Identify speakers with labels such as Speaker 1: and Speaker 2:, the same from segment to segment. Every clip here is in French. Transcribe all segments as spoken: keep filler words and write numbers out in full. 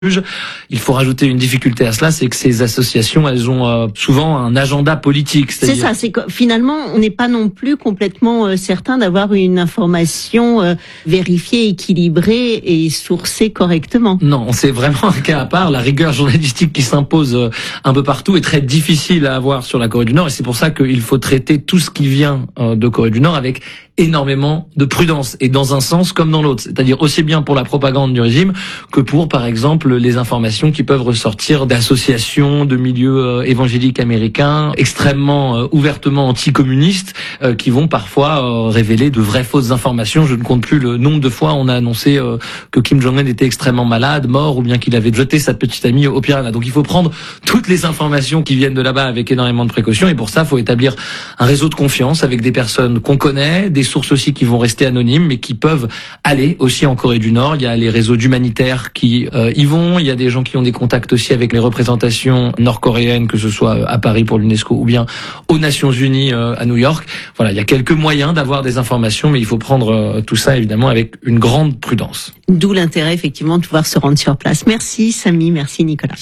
Speaker 1: Il faut rajouter une difficulté à cela, c'est que ces associations, elles ont euh, souvent un agenda politique.
Speaker 2: C'est ça, c'est que finalement, on n'est pas non plus complètement euh, certain d'avoir une information euh, vérifiée, équilibrée et sourcée correctement.
Speaker 1: Non, c'est vraiment un cas à part. La rigueur journalistique qui s'impose euh, un peu partout est très difficile à avoir sur la Corée du Nord, et c'est pour ça qu'il faut traiter tout ce qui vient euh, de Corée du Nord avec énormément de prudence, et dans un sens comme dans l'autre, c'est-à-dire aussi bien pour la propagande du régime que pour, par exemple, les informations qui peuvent ressortir d'associations de milieux euh, évangéliques américains extrêmement euh, ouvertement anticommunistes euh, qui vont parfois euh, révéler de vraies fausses informations. Je ne compte plus le nombre de fois on a annoncé euh, que Kim Jong-un était extrêmement malade, mort, ou bien qu'il avait jeté sa petite amie au piranha. Donc il faut prendre toutes les informations qui viennent de là-bas avec énormément de précautions, et pour ça, il faut établir un réseau de confiance avec des personnes qu'on connaît, des sources aussi qui vont rester anonymes, mais qui peuvent aller aussi en Corée du Nord. Il y a les réseaux d'humanitaires qui euh, y vont, il y a des gens qui ont des contacts aussi avec les représentations nord-coréennes, que ce soit à Paris pour l'UNESCO ou bien aux Nations Unies euh, à New York. Voilà, il y a quelques moyens d'avoir des informations, mais il faut prendre euh, tout ça évidemment avec une grande prudence.
Speaker 2: D'où l'intérêt effectivement de pouvoir se rendre sur place. Merci Samy, merci Nicolas.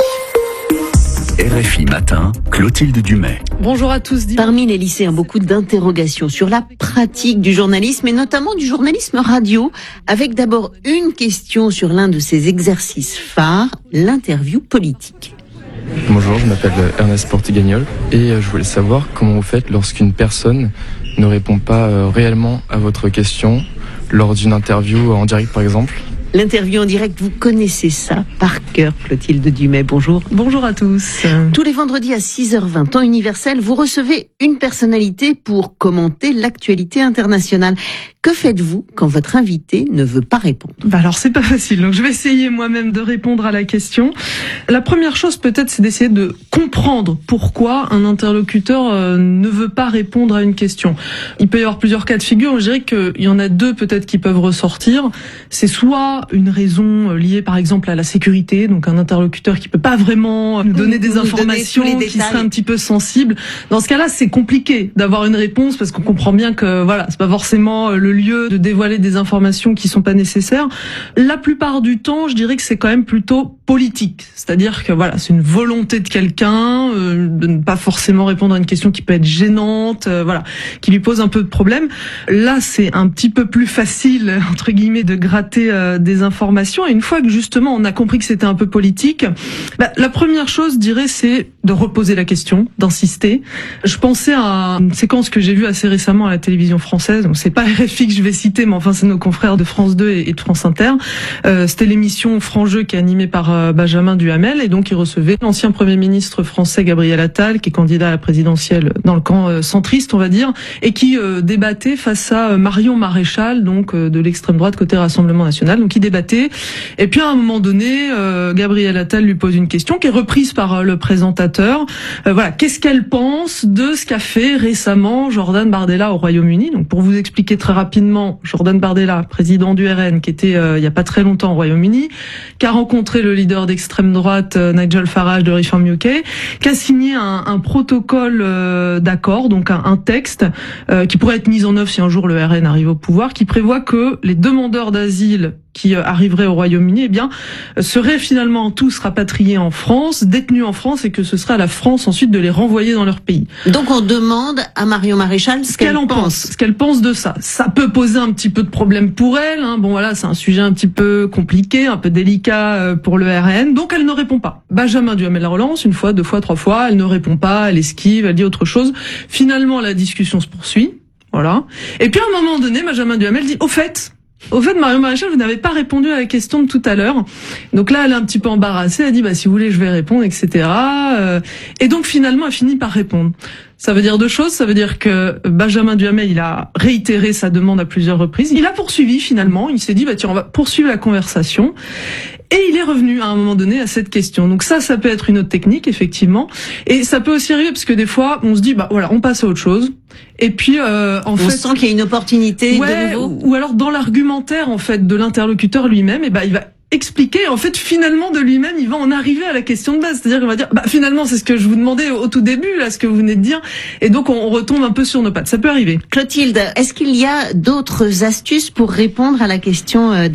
Speaker 3: R F I Matin, Clotilde Dumais.
Speaker 4: Bonjour à tous.
Speaker 2: Parmi les lycéens, beaucoup d'interrogations sur la pratique du journalisme et notamment du journalisme radio, avec d'abord une question sur l'un de ces exercices phares, l'interview politique.
Speaker 5: Bonjour, je m'appelle Ernest Portigagnol et je voulais savoir comment vous faites lorsqu'une personne ne répond pas réellement à votre question lors d'une interview en direct par exemple.
Speaker 2: L'interview en direct, vous connaissez ça par cœur, Clotilde Dumais, bonjour.
Speaker 4: Bonjour à tous.
Speaker 2: Tous les vendredis à six heures vingt, temps universel, vous recevez une personnalité pour commenter l'actualité internationale. Que faites-vous quand votre invité ne veut pas répondre ?
Speaker 4: Bah alors c'est pas facile, donc je vais essayer moi-même de répondre à la question. La première chose peut-être, c'est d'essayer de comprendre pourquoi un interlocuteur euh, ne veut pas répondre à une question. Il peut y avoir plusieurs cas de figure, je dirais qu'il y en a deux peut-être qui peuvent ressortir. C'est soit une raison liée par exemple à la sécurité, donc un interlocuteur qui peut pas vraiment nous donner des informations,
Speaker 2: donner
Speaker 4: qui serait un petit peu sensible. Dans ce cas-là, c'est compliqué d'avoir une réponse parce qu'on comprend bien que voilà, c'est pas forcément le lieu de dévoiler des informations qui sont pas nécessaires. La plupart du temps, je dirais que c'est quand même plutôt politique, c'est-à-dire que voilà, c'est une volonté de quelqu'un euh, de ne pas forcément répondre à une question qui peut être gênante, euh, voilà, qui lui pose un peu de problème. Là, c'est un petit peu plus facile entre guillemets de gratter euh, des informations. Et une fois que justement on a compris que c'était un peu politique, bah, la première chose, je dirais, c'est de reposer la question, d'insister. Je pensais à une séquence que j'ai vue assez récemment à la télévision française. Donc c'est pas R F I que je vais citer, mais enfin c'est nos confrères de France deux et de France Inter. Euh, c'était l'émission Franc-Jeu qui est animée par euh, Benjamin Duhamel, et donc il recevait l'ancien Premier ministre français Gabriel Attal, qui est candidat à la présidentielle dans le camp euh, centriste, on va dire, et qui euh, débattait face à euh, Marion Maréchal, donc euh, de l'extrême droite côté Rassemblement National. Donc il débattait, et puis à un moment donné, euh, Gabriel Attal lui pose une question qui est reprise par euh, le présentateur. Euh, voilà, qu'est-ce qu'elle pense de ce qu'a fait récemment Jordan Bardella au Royaume-Uni? Donc pour vous expliquer très rapidement, Jordan Bardella, président du R N, qui était euh, il y a pas très longtemps au Royaume-Uni, qui a rencontré le leader d'extrême droite euh, Nigel Farage de Reform U K, qui a signé un, un protocole euh, d'accord, donc un, un texte euh, qui pourrait être mis en œuvre si un jour le R N arrive au pouvoir, qui prévoit que les demandeurs d'asile qui arriveraient au Royaume-Uni, eh bien, seraient finalement tous rapatriés en France, détenus en France, et que ce serait à la France ensuite de les renvoyer dans leur pays.
Speaker 2: Donc on demande à Marion Maréchal ce, ce qu'elle, qu'elle en pense. pense.
Speaker 4: Ce qu'elle pense de ça. Ça peut poser un petit peu de problème pour elle. Hein. Bon voilà, c'est un sujet un petit peu compliqué, un peu délicat pour le R N. Donc elle ne répond pas. Benjamin Duhamel la relance une fois, deux fois, trois fois. Elle ne répond pas, elle esquive, elle dit autre chose. Finalement, la discussion se poursuit. Voilà. Et puis à un moment donné, Benjamin Duhamel dit « Au fait ». Au fait, Marion Maréchal, vous n'avez pas répondu à la question de tout à l'heure. Donc là, elle est un petit peu embarrassée. Elle dit, bah, si vous voulez, je vais répondre, et cetera. Et donc, finalement, elle finit par répondre. Ça veut dire deux choses. Ça veut dire que Benjamin Duhamel, il a réitéré sa demande à plusieurs reprises. Il a poursuivi, finalement. Il s'est dit, bah, tiens, on va poursuivre la conversation. Et il est revenu à un moment donné à cette question. Donc ça, ça peut être une autre technique, effectivement. Et ça peut aussi arriver parce que des fois, on se dit, bah voilà, on passe à autre chose. Et puis, euh, en
Speaker 2: on
Speaker 4: fait,
Speaker 2: on sent qu'il y a une opportunité
Speaker 4: ouais,
Speaker 2: de nouveau.
Speaker 4: Ou alors dans l'argumentaire en fait de l'interlocuteur lui-même, et ben il va expliquer. En fait, finalement de lui-même, il va en arriver à la question de base. C'est-à-dire qu'on va dire, bah finalement, c'est ce que je vous demandais au, au tout début, là, ce que vous venez de dire. Et donc, on, on retombe un peu sur nos pattes. Ça peut arriver.
Speaker 2: Clotilde, est-ce qu'il y a d'autres astuces pour répondre à la question d'Ernest ?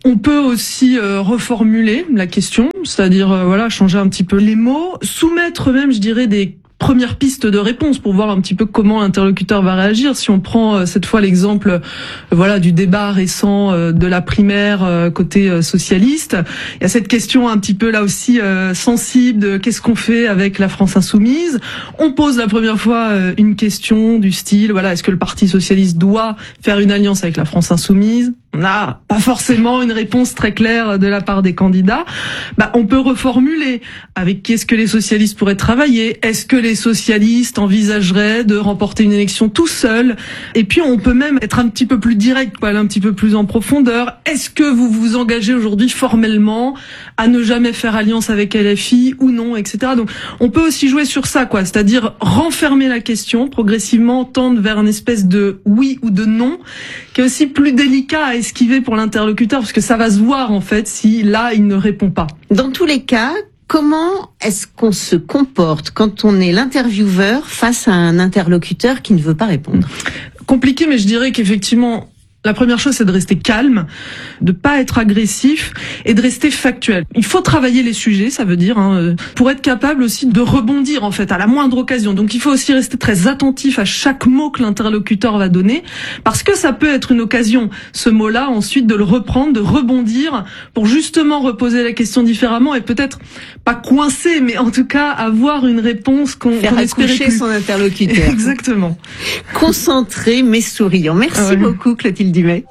Speaker 4: On peut aussi euh, reformuler la question, c'est-à-dire euh, voilà, changer un petit peu les mots, soumettre même, je dirais, des première piste de réponse pour voir un petit peu comment l'interlocuteur va réagir. Si on prend euh, cette fois l'exemple euh, voilà du débat récent euh, de la primaire euh, côté euh, socialiste, il y a cette question un petit peu là aussi euh, sensible de qu'est-ce qu'on fait avec la France insoumise. On pose la première fois euh, une question du style voilà, est-ce que le Parti socialiste doit faire une alliance avec la France insoumise? On n'a pas forcément une réponse très claire de la part des candidats. Bah, on peut reformuler. Avec qui est-ce que les socialistes pourraient travailler? Est-ce que les socialistes envisageraient de remporter une élection tout seuls? Et puis, on peut même être un petit peu plus direct, quoi, aller un petit peu plus en profondeur. Est-ce que vous vous engagez aujourd'hui formellement à ne jamais faire alliance avec L F I ou non, et cetera. Donc, on peut aussi jouer sur ça, quoi. C'est-à-dire renfermer la question, progressivement tendre vers une espèce de oui ou de non, qui est aussi plus délicat à esquiver pour l'interlocuteur, parce que ça va se voir en fait si là il ne répond pas.
Speaker 2: Dans tous les cas, comment est-ce qu'on se comporte quand on est l'intervieweur face à un interlocuteur qui ne veut pas répondre?
Speaker 4: Compliqué, mais je dirais qu'effectivement, la première chose, c'est de rester calme, de pas être agressif et de rester factuel. Il faut travailler les sujets, ça veut dire, hein, pour être capable aussi de rebondir en fait à la moindre occasion. Donc il faut aussi rester très attentif à chaque mot que l'interlocuteur va donner, parce que ça peut être une occasion, ce mot-là, ensuite de le reprendre, de rebondir pour justement reposer la question différemment et peut-être pas coincer, mais en tout cas avoir une réponse qu'on
Speaker 2: Faire
Speaker 4: qu'on espérait
Speaker 2: accoucher
Speaker 4: plus.
Speaker 2: son interlocuteur.
Speaker 4: Exactement.
Speaker 2: Concentré mais souriant. Merci
Speaker 4: Ah ouais.
Speaker 2: beaucoup Clotilde Dumais.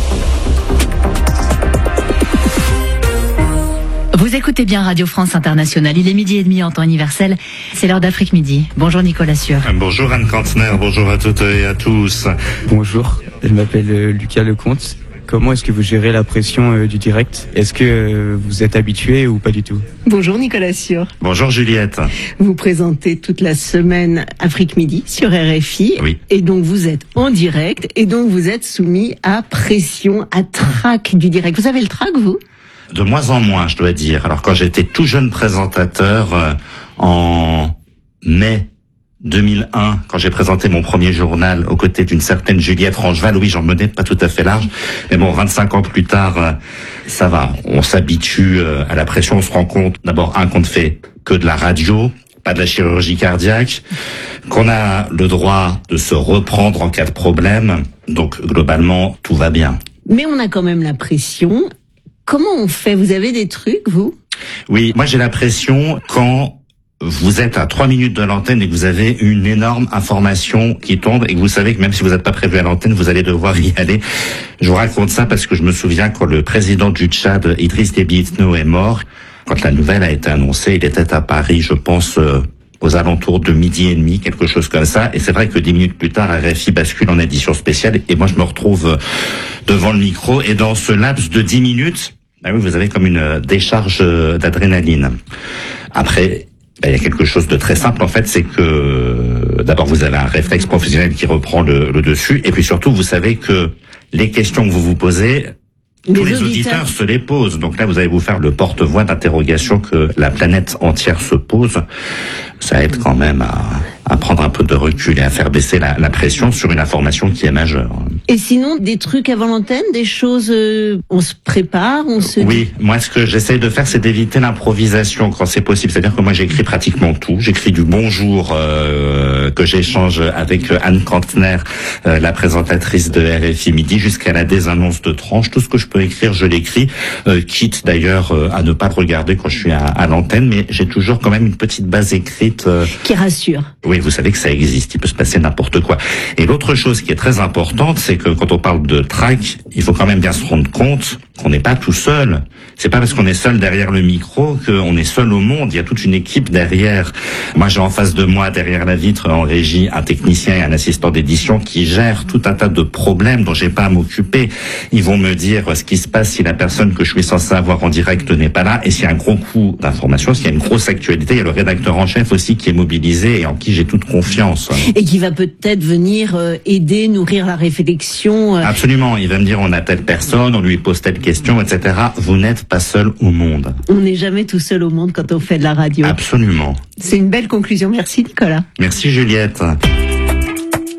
Speaker 6: Vous écoutez bien Radio France Internationale. Il est midi et demi en temps universel. C'est l'heure d'Afrique Midi. Bonjour Nicolas Sûr.
Speaker 7: Bonjour Anne Kantner, bonjour à toutes et à tous.
Speaker 8: Bonjour, je m'appelle euh, Lucas Lecomte. Comment est-ce que vous gérez la pression euh, du direct? Est-ce que euh, vous êtes habitué ou pas du tout?
Speaker 2: Bonjour Nicolas Sûr.
Speaker 7: Bonjour Juliette.
Speaker 2: Vous présentez toute la semaine Afrique Midi sur R F I.
Speaker 7: Oui.
Speaker 2: Et donc vous êtes en direct et donc vous êtes soumis à pression, à trac du direct. Vous avez le trac, vous?
Speaker 7: De moins en moins, je dois dire. Alors quand j'étais tout jeune présentateur euh, en mai deux mille un, quand j'ai présenté mon premier journal aux côtés d'une certaine Juliette Rangeval, oui, j'en menais pas tout à fait large, mais bon, vingt-cinq ans plus tard, euh, ça va, on s'habitue euh, à la pression, on se rend compte, d'abord, un, qu'on ne fait que de la radio, pas de la chirurgie cardiaque, qu'on a le droit de se reprendre en cas de problème, donc globalement, tout va bien.
Speaker 2: Mais on a quand même la pression. Comment on fait? Vous avez des trucs, vous?
Speaker 7: Oui, moi j'ai la pression quand vous êtes à trois minutes de l'antenne et que vous avez une énorme information qui tombe et que vous savez que même si vous n'êtes pas prévu à l'antenne, vous allez devoir y aller. Je vous raconte ça parce que je me souviens quand le président du Tchad, Idriss Déby Itno, est mort, quand la nouvelle a été annoncée, il était à Paris, je pense, euh, aux alentours de midi et demi, quelque chose comme ça. Et c'est vrai que dix minutes plus tard, R F I bascule en édition spéciale et moi je me retrouve devant le micro et dans ce laps de dix minutes, bah oui, vous avez comme une décharge d'adrénaline. Après, il y a quelque chose de très simple en fait, c'est que d'abord vous avez un réflexe professionnel qui reprend le, le dessus, et puis surtout vous savez que les questions que vous vous posez,
Speaker 2: Les
Speaker 7: tous les
Speaker 2: auditeurs.
Speaker 7: auditeurs se les posent. Donc là vous allez vous faire le porte-voix d'interrogation que la planète entière se pose. Ça aide quand même à, à prendre un peu de recul et à faire baisser la, la pression sur une information qui est majeure.
Speaker 2: Et sinon, des trucs avant l'antenne, des choses, euh, on se prépare, on se...
Speaker 7: Oui, moi ce que j'essaye de faire, c'est d'éviter l'improvisation quand c'est possible. C'est-à-dire que moi j'écris pratiquement tout. J'écris du bonjour euh, que j'échange avec Anne Kantner, euh, la présentatrice de R F I Midi, jusqu'à la désannonce de tranche. Tout ce que je peux écrire, je l'écris, euh, quitte d'ailleurs euh, à ne pas le regarder quand je suis à, à l'antenne, mais j'ai toujours quand même une petite base écrite. Euh,
Speaker 2: Qui rassure.
Speaker 7: Oui, vous savez que ça existe, il peut se passer n'importe quoi. Et l'autre chose qui est très importante, c'est que quand on parle de track, il faut quand même bien se rendre compte qu'on n'est pas tout seul. C'est pas parce qu'on est seul derrière le micro qu'on est seul au monde. Il y a toute une équipe derrière. Moi, j'ai en face de moi, derrière la vitre, en régie, un technicien et un assistant d'édition qui gèrent tout un tas de problèmes dont j'ai pas à m'occuper. Ils vont me dire ce qui se passe si la personne que je suis censé avoir en direct n'est pas là, et s'il y a un gros coup d'information, s'il y a une grosse actualité. Il y a le rédacteur en chef aussi qui est mobilisé et en qui j'ai toute confiance.
Speaker 2: Et qui va peut-être venir euh, aider, nourrir la réflexion. euh.
Speaker 7: Absolument, il va me dire on a telle personne, on lui pose telle question, et cetera. Vous n'êtes pas seul au monde.
Speaker 2: On n'est jamais tout seul au monde quand on fait de la radio.
Speaker 7: Absolument.
Speaker 2: C'est une belle conclusion. Merci Nicolas.
Speaker 7: Merci Juliette.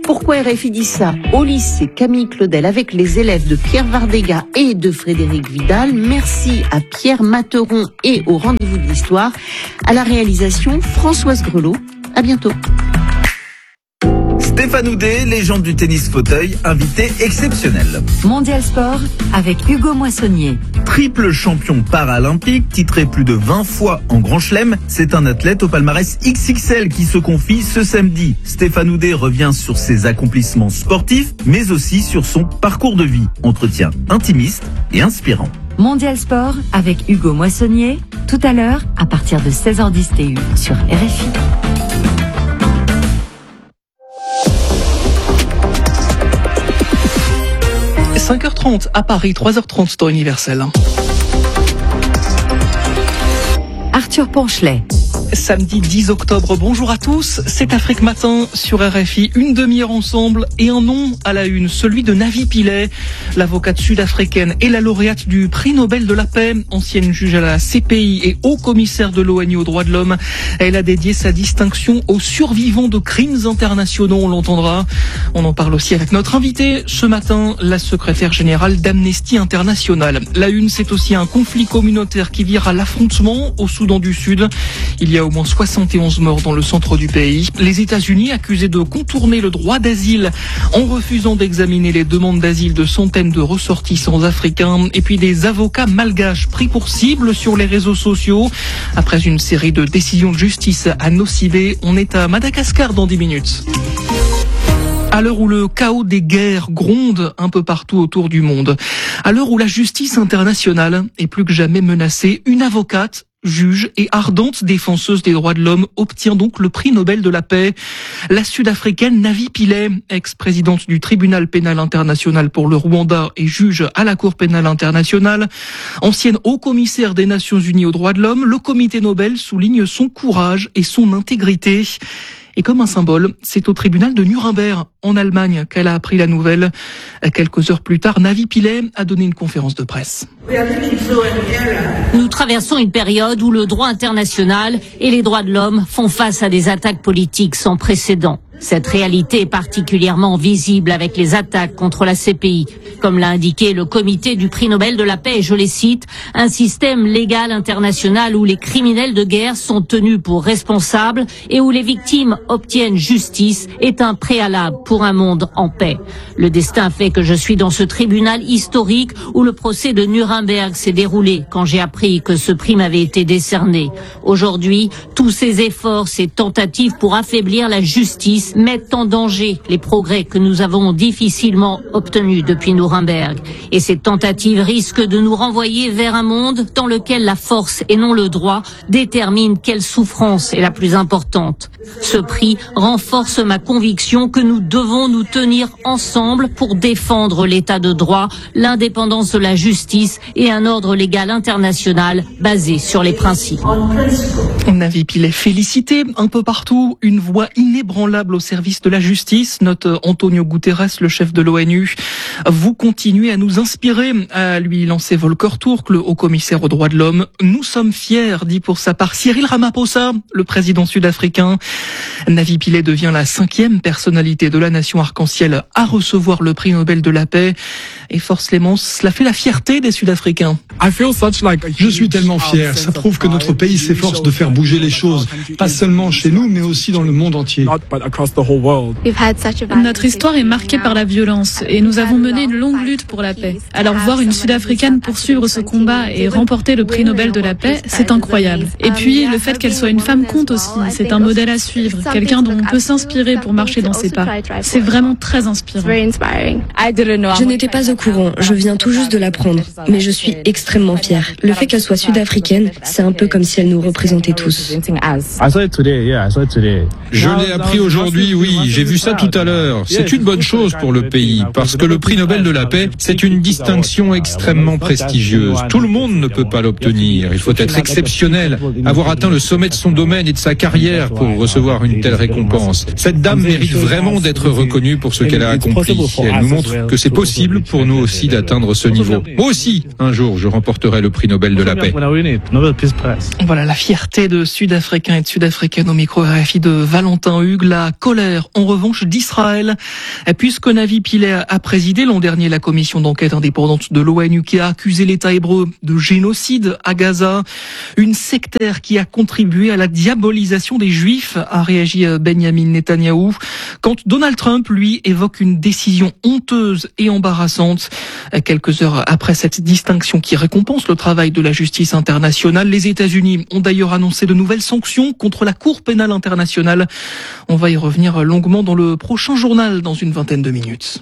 Speaker 2: Pourquoi R F I dit ça? Au lycée Camille Claudel avec les élèves de Pierre Vardega et de Frédéric Vidal. Merci à Pierre Materon et au Rendez-vous de l'Histoire. À la réalisation, Françoise Grelot. À bientôt.
Speaker 9: Stéphane Houdet, légende du tennis fauteuil, invité exceptionnel.
Speaker 10: Mondial Sport avec Hugo Moissonnier.
Speaker 9: Triple champion paralympique, titré plus de vingt fois en Grand Chelem, c'est un athlète au palmarès X X L qui se confie ce samedi. Stéphane Houdet revient sur ses accomplissements sportifs, mais aussi sur son parcours de vie. Entretien intimiste et inspirant.
Speaker 10: Mondial Sport avec Hugo Moissonnier, tout à l'heure à partir de seize heures dix T U sur R F I.
Speaker 11: cinq heures trente à Paris, trois heures trente temps universel.
Speaker 10: Arthur Ponchelet.
Speaker 11: Samedi dix octobre, bonjour à tous, c'est Afrique Matin sur R F I, une demi-heure ensemble et un nom à la une, celui de Navi Pillay, l'avocate sud-africaine et la lauréate du prix Nobel de la paix, ancienne juge à la C P I et haut commissaire de l'ONU aux droits de l'homme. Elle a dédié sa distinction aux survivants de crimes internationaux, on l'entendra. On en parle aussi avec notre invité ce matin, la secrétaire générale d'Amnesty International. La une, c'est aussi un conflit communautaire qui vire à l'affrontement au Soudan du Sud. Il y a au moins soixante et onze morts dans le centre du pays. Les États-Unis accusés de contourner le droit d'asile en refusant d'examiner les demandes d'asile de centaines de ressortissants africains. Et puis des avocats malgaches pris pour cible sur les réseaux sociaux. Après une série de décisions de justice à Nosibé, on est à Madagascar dans dix minutes. À l'heure où le chaos des guerres gronde un peu partout autour du monde, à l'heure où la justice internationale est plus que jamais menacée, une avocate, juge et ardente défenseuse des droits de l'homme obtient donc le prix Nobel de la paix. La Sud-Africaine Navi Pillay, ex-présidente du tribunal pénal international pour le Rwanda et juge à la Cour pénale internationale, ancienne haut-commissaire des Nations Unies aux droits de l'homme, le comité Nobel souligne son courage et son intégrité. Et comme un symbole, c'est au tribunal de Nuremberg, en Allemagne, qu'elle a appris la nouvelle. Quelques heures plus tard, Navi Pillay a donné une conférence de presse.
Speaker 12: Nous traversons une période où le droit international et les droits de l'homme font face à des attaques politiques sans précédent. Cette réalité est particulièrement visible avec les attaques contre la C P I. Comme l'a indiqué le comité du prix Nobel de la paix, et je les cite, un système légal international où les criminels de guerre sont tenus pour responsables et où les victimes obtiennent justice est un préalable pour un monde en paix. Le destin fait que je suis dans ce tribunal historique où le procès de Nuremberg s'est déroulé quand j'ai appris que ce prix m'avait été décerné. Aujourd'hui, tous ces efforts, ces tentatives pour affaiblir la justice mettent en danger les progrès que nous avons difficilement obtenus depuis Nuremberg. Et ces tentatives risquent de nous renvoyer vers un monde dans lequel la force et non le droit déterminent quelle souffrance est la plus importante. Ce prix renforce ma conviction que nous devons nous tenir ensemble pour défendre l'état de droit, l'indépendance de la justice et un ordre légal international basé sur les principes.
Speaker 11: Navi Pillay félicité un peu partout, une voix inébranlable au service de la justice, note Antonio Guterres, le chef de l'ONU. Vous continuez à nous inspirer, a lui lancé Volker Turk, le haut-commissaire aux droits de l'homme. Nous sommes fiers, dit pour sa part Cyril Ramaphosa, le président sud-africain. Navi Pillay devient la cinquième personnalité de la nation arc-en-ciel à recevoir le prix Nobel de la paix. Et forcément, cela fait la fierté des Sud-Africains.
Speaker 13: Je suis tellement fier. Ça prouve que notre pays s'efforce de faire bouger les choses, pas seulement chez nous, mais aussi dans le monde entier.
Speaker 14: Notre histoire est marquée par la violence et nous avons mené une longue lutte pour la paix. Alors voir une Sud-Africaine poursuivre ce combat et remporter le prix Nobel de la paix, c'est incroyable. Et puis le fait qu'elle soit une femme compte aussi, c'est un modèle à suivre, quelqu'un dont on peut s'inspirer pour marcher dans ses pas. C'est vraiment très inspirant.
Speaker 15: Je n'étais pas au courant, je viens tout juste de l'apprendre, mais je suis extrêmement fière. Le fait qu'elle soit sud-africaine, c'est un peu comme si elle nous représentait tous.
Speaker 16: Je l'ai appris aujourd'hui, oui, j'ai vu ça tout à l'heure. C'est une bonne chose pour le pays, parce que le prix Nobel de la paix, c'est une distinction extrêmement prestigieuse. Tout le monde ne peut pas l'obtenir. Il faut être exceptionnel, avoir atteint le sommet de son domaine et de sa carrière pour recevoir une telle récompense. Cette dame mérite vraiment d'être reconnue pour ce qu'elle a accompli. Elle nous montre que c'est possible pour nous aussi d'atteindre ce niveau. Moi aussi, un jour, je remporterai le prix Nobel de la paix.
Speaker 11: Voilà la fierté de Sud-Africains et de Sud-Africaines au micro R F I de Valentin Hugues. La colère, en revanche, d'Israël, puisque Navi Pillay a présidé l'an dernier la commission d'enquête indépendante de l'ONU qui a accusé l'État hébreu de génocide à Gaza. Une sectaire qui a contribué à la diabolisation des Juifs, a réagi Benjamin Netanyahou. Quand Donald Trump, lui, évoque une décision honteuse et embarrassante. Quelques heures après cette distinction qui récompense le travail de la justice internationale, les États-Unis ont d'ailleurs annoncé de nouvelles sanctions contre la Cour pénale internationale. On va y revenir longuement dans le prochain journal dans une vingtaine de minutes.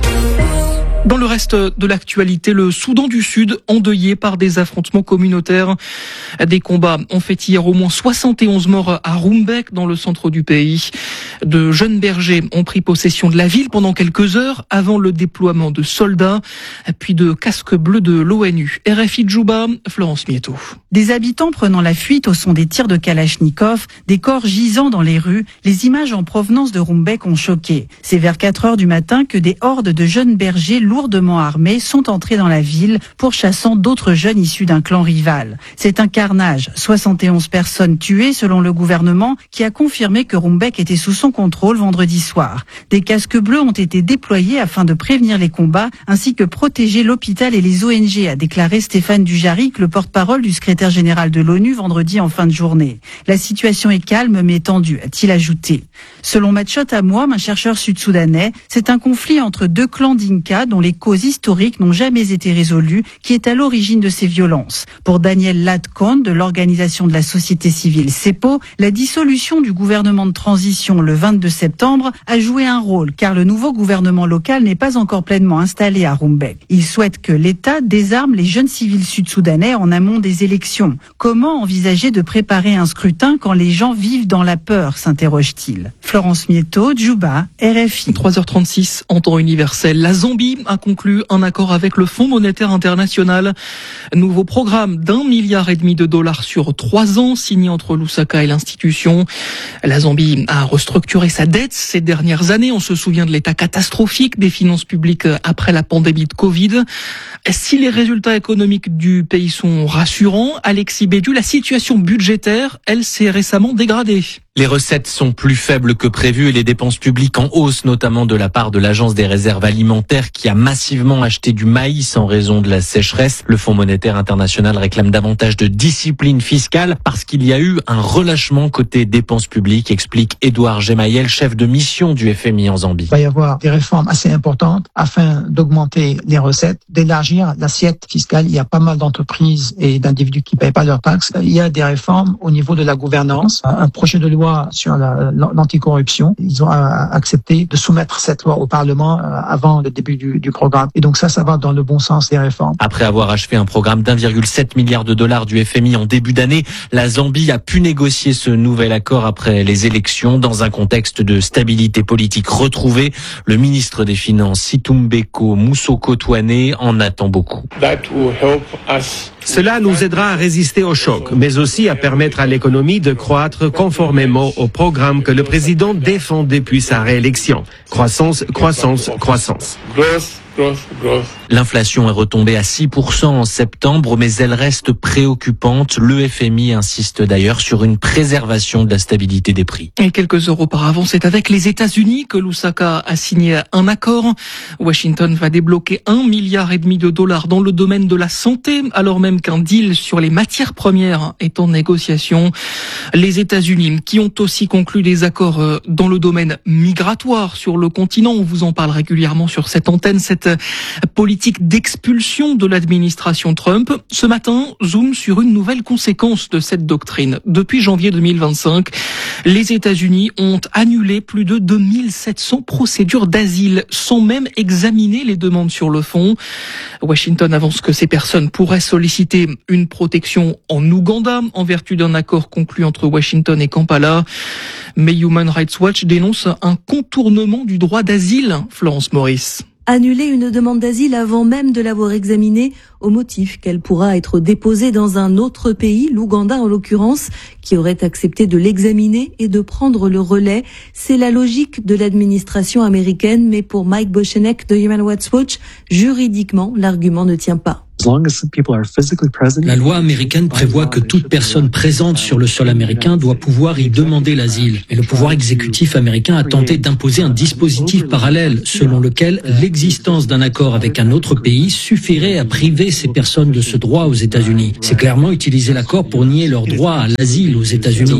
Speaker 11: Dans le reste de l'actualité, le Soudan du Sud endeuillé par des affrontements communautaires. Des combats ont fait hier au moins soixante et onze morts à Rumbek, dans le centre du pays. De jeunes bergers ont pris possession de la ville pendant quelques heures avant le déploiement de soldats, puis de casques bleus de l'ONU. R F I Djouba, Florence Mieto.
Speaker 17: Des habitants prenant la fuite au son des tirs de Kalachnikov, des corps gisant dans les rues, les images en provenance de Rumbek ont choqué. C'est vers quatre heures du matin que des hordes de jeunes bergers lourdement armés sont entrés dans la ville, pourchassant d'autres jeunes issus d'un clan rival. C'est un carnage. soixante et onze personnes tuées selon le gouvernement qui a confirmé que Rumbek était sous son contrôle vendredi soir. Des casques bleus ont été déployés afin de prévenir les combats ainsi que protéger l'hôpital et les O N G, a déclaré Stéphane Dujarric, le porte-parole du secrétaire général de l'ONU vendredi en fin de journée. La situation est calme mais tendue, a-t-il ajouté. Selon Matchot Amouam, un chercheur sud-soudanais, c'est un conflit entre deux clans d'Inka dont les causes historiques n'ont jamais été résolues qui est à l'origine de ces violences. Pour Daniel Latcon de l'organisation de la société civile CEPO, la dissolution du gouvernement de transition le vingt-deux septembre a joué un rôle car le nouveau gouvernement local n'est pas encore pleinement installé à Rumbek. Il souhaite que l'État désarme les jeunes civils sud-soudanais en amont des élections. Comment envisager de préparer un scrutin quand les gens vivent dans la peur, s'interroge-t-il. Florence Mieto, Djouba, R F I.
Speaker 11: trois heures trente-six en temps universel. La Zambie a conclu un accord avec le Fonds monétaire international. Nouveau programme d'un milliard et demi de dollars sur trois ans signé entre Lusaka et l'institution. La Zambie a restructuré sa dette ces dernières années. On se souvient de l'état catastrophique des finances publiques après la pandémie de Covid. Si les résultats économiques du pays sont rassurants, Alexis Bédu, la situation budgétaire, elle, s'est récemment dégradée.
Speaker 18: Les recettes sont plus faibles que prévu et les dépenses publiques en hausse, notamment de la part de l'Agence des réserves alimentaires qui a massivement acheté du maïs en raison de la sécheresse. Le Fonds monétaire international réclame davantage de discipline fiscale parce qu'il y a eu un relâchement côté dépenses publiques, explique Édouard Gemayel, chef de mission du F M I en Zambie.
Speaker 19: Il va y avoir des réformes assez importantes afin d'augmenter les recettes, d'élargir l'assiette fiscale. Il y a pas mal d'entreprises et d'individus qui ne payent pas leurs taxes. Il y a des réformes au niveau de la gouvernance. Un projet de loi sur la, l'anticorruption. Ils ont accepté de soumettre cette loi au Parlement avant le début du, du programme. Et donc ça, ça va dans le bon sens des réformes.
Speaker 18: Après avoir achevé un programme d'un virgule sept milliard de dollars du F M I en début d'année, la Zambie a pu négocier ce nouvel accord après les élections dans un contexte de stabilité politique retrouvée. Le ministre des Finances, Situmbeko Musoko Twane, en attend beaucoup.
Speaker 20: Cela nous aidera à résister au choc, mais aussi à permettre à l'économie de croître conformément au programme que le président défend depuis sa réélection. Croissance, croissance, croissance.
Speaker 18: L'inflation est retombée à six pour cent en septembre, mais elle reste préoccupante. Le F M I insiste d'ailleurs sur une préservation de la stabilité des prix.
Speaker 11: Et quelques heures auparavant, c'est avec les États-Unis que Lusaka a signé un accord. Washington va débloquer un milliard et demi de dollars dans le domaine de la santé, alors même qu'un deal sur les matières premières est en négociation. Les États-Unis, qui ont aussi conclu des accords dans le domaine migratoire sur le continent, on vous en parle régulièrement sur cette antenne, cette politique d'expulsion de l'administration Trump. Ce matin, zoom sur une nouvelle conséquence de cette doctrine. Depuis janvier deux mille vingt-cinq, les États-Unis ont annulé plus de deux mille sept cents procédures d'asile sans même examiner les demandes sur le fond. Washington avance que ces personnes pourraient solliciter une protection en Ouganda en vertu d'un accord conclu entre Washington et Kampala. Mais Human Rights Watch dénonce un contournement du droit d'asile. Florence Maurice.
Speaker 21: Annuler une demande d'asile avant même de l'avoir examinée au motif qu'elle pourra être déposée dans un autre pays, l'Ouganda en l'occurrence, qui aurait accepté de l'examiner et de prendre le relais. C'est la logique de l'administration américaine, mais pour Mike Bochenek de Human Rights Watch, juridiquement, l'argument ne tient pas.
Speaker 1: La loi américaine prévoit que toute personne présente sur le sol américain doit pouvoir y demander l'asile. Mais le pouvoir exécutif américain a tenté d'imposer un dispositif parallèle selon lequel l'existence d'un accord avec un autre pays suffirait à priver ces personnes de ce droit aux États-Unis. C'est clairement utiliser l'accord pour nier leur droit à l'asile aux États-Unis.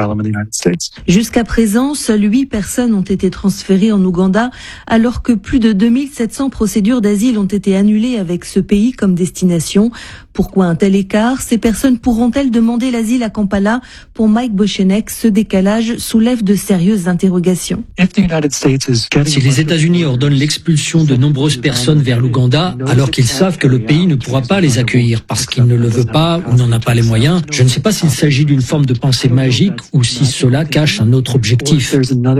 Speaker 21: Jusqu'à présent, seules huit personnes ont été transférées en Ouganda, alors que plus de deux mille sept cents procédures d'asile ont été annulées avec ce pays comme destination. Pourquoi un tel écart? Ces personnes pourront-elles demander l'asile à Kampala? Pour Mike Bochenek, ce décalage soulève de sérieuses interrogations.
Speaker 1: Si les États-Unis ordonnent l'expulsion de nombreuses personnes vers l'Ouganda, alors qu'ils savent que le pays ne pourra pas les accueillir parce qu'il ne le veut pas ou n'en a pas les moyens, je ne sais pas s'il s'agit d'une forme de pensée magique ou si cela cache un autre objectif.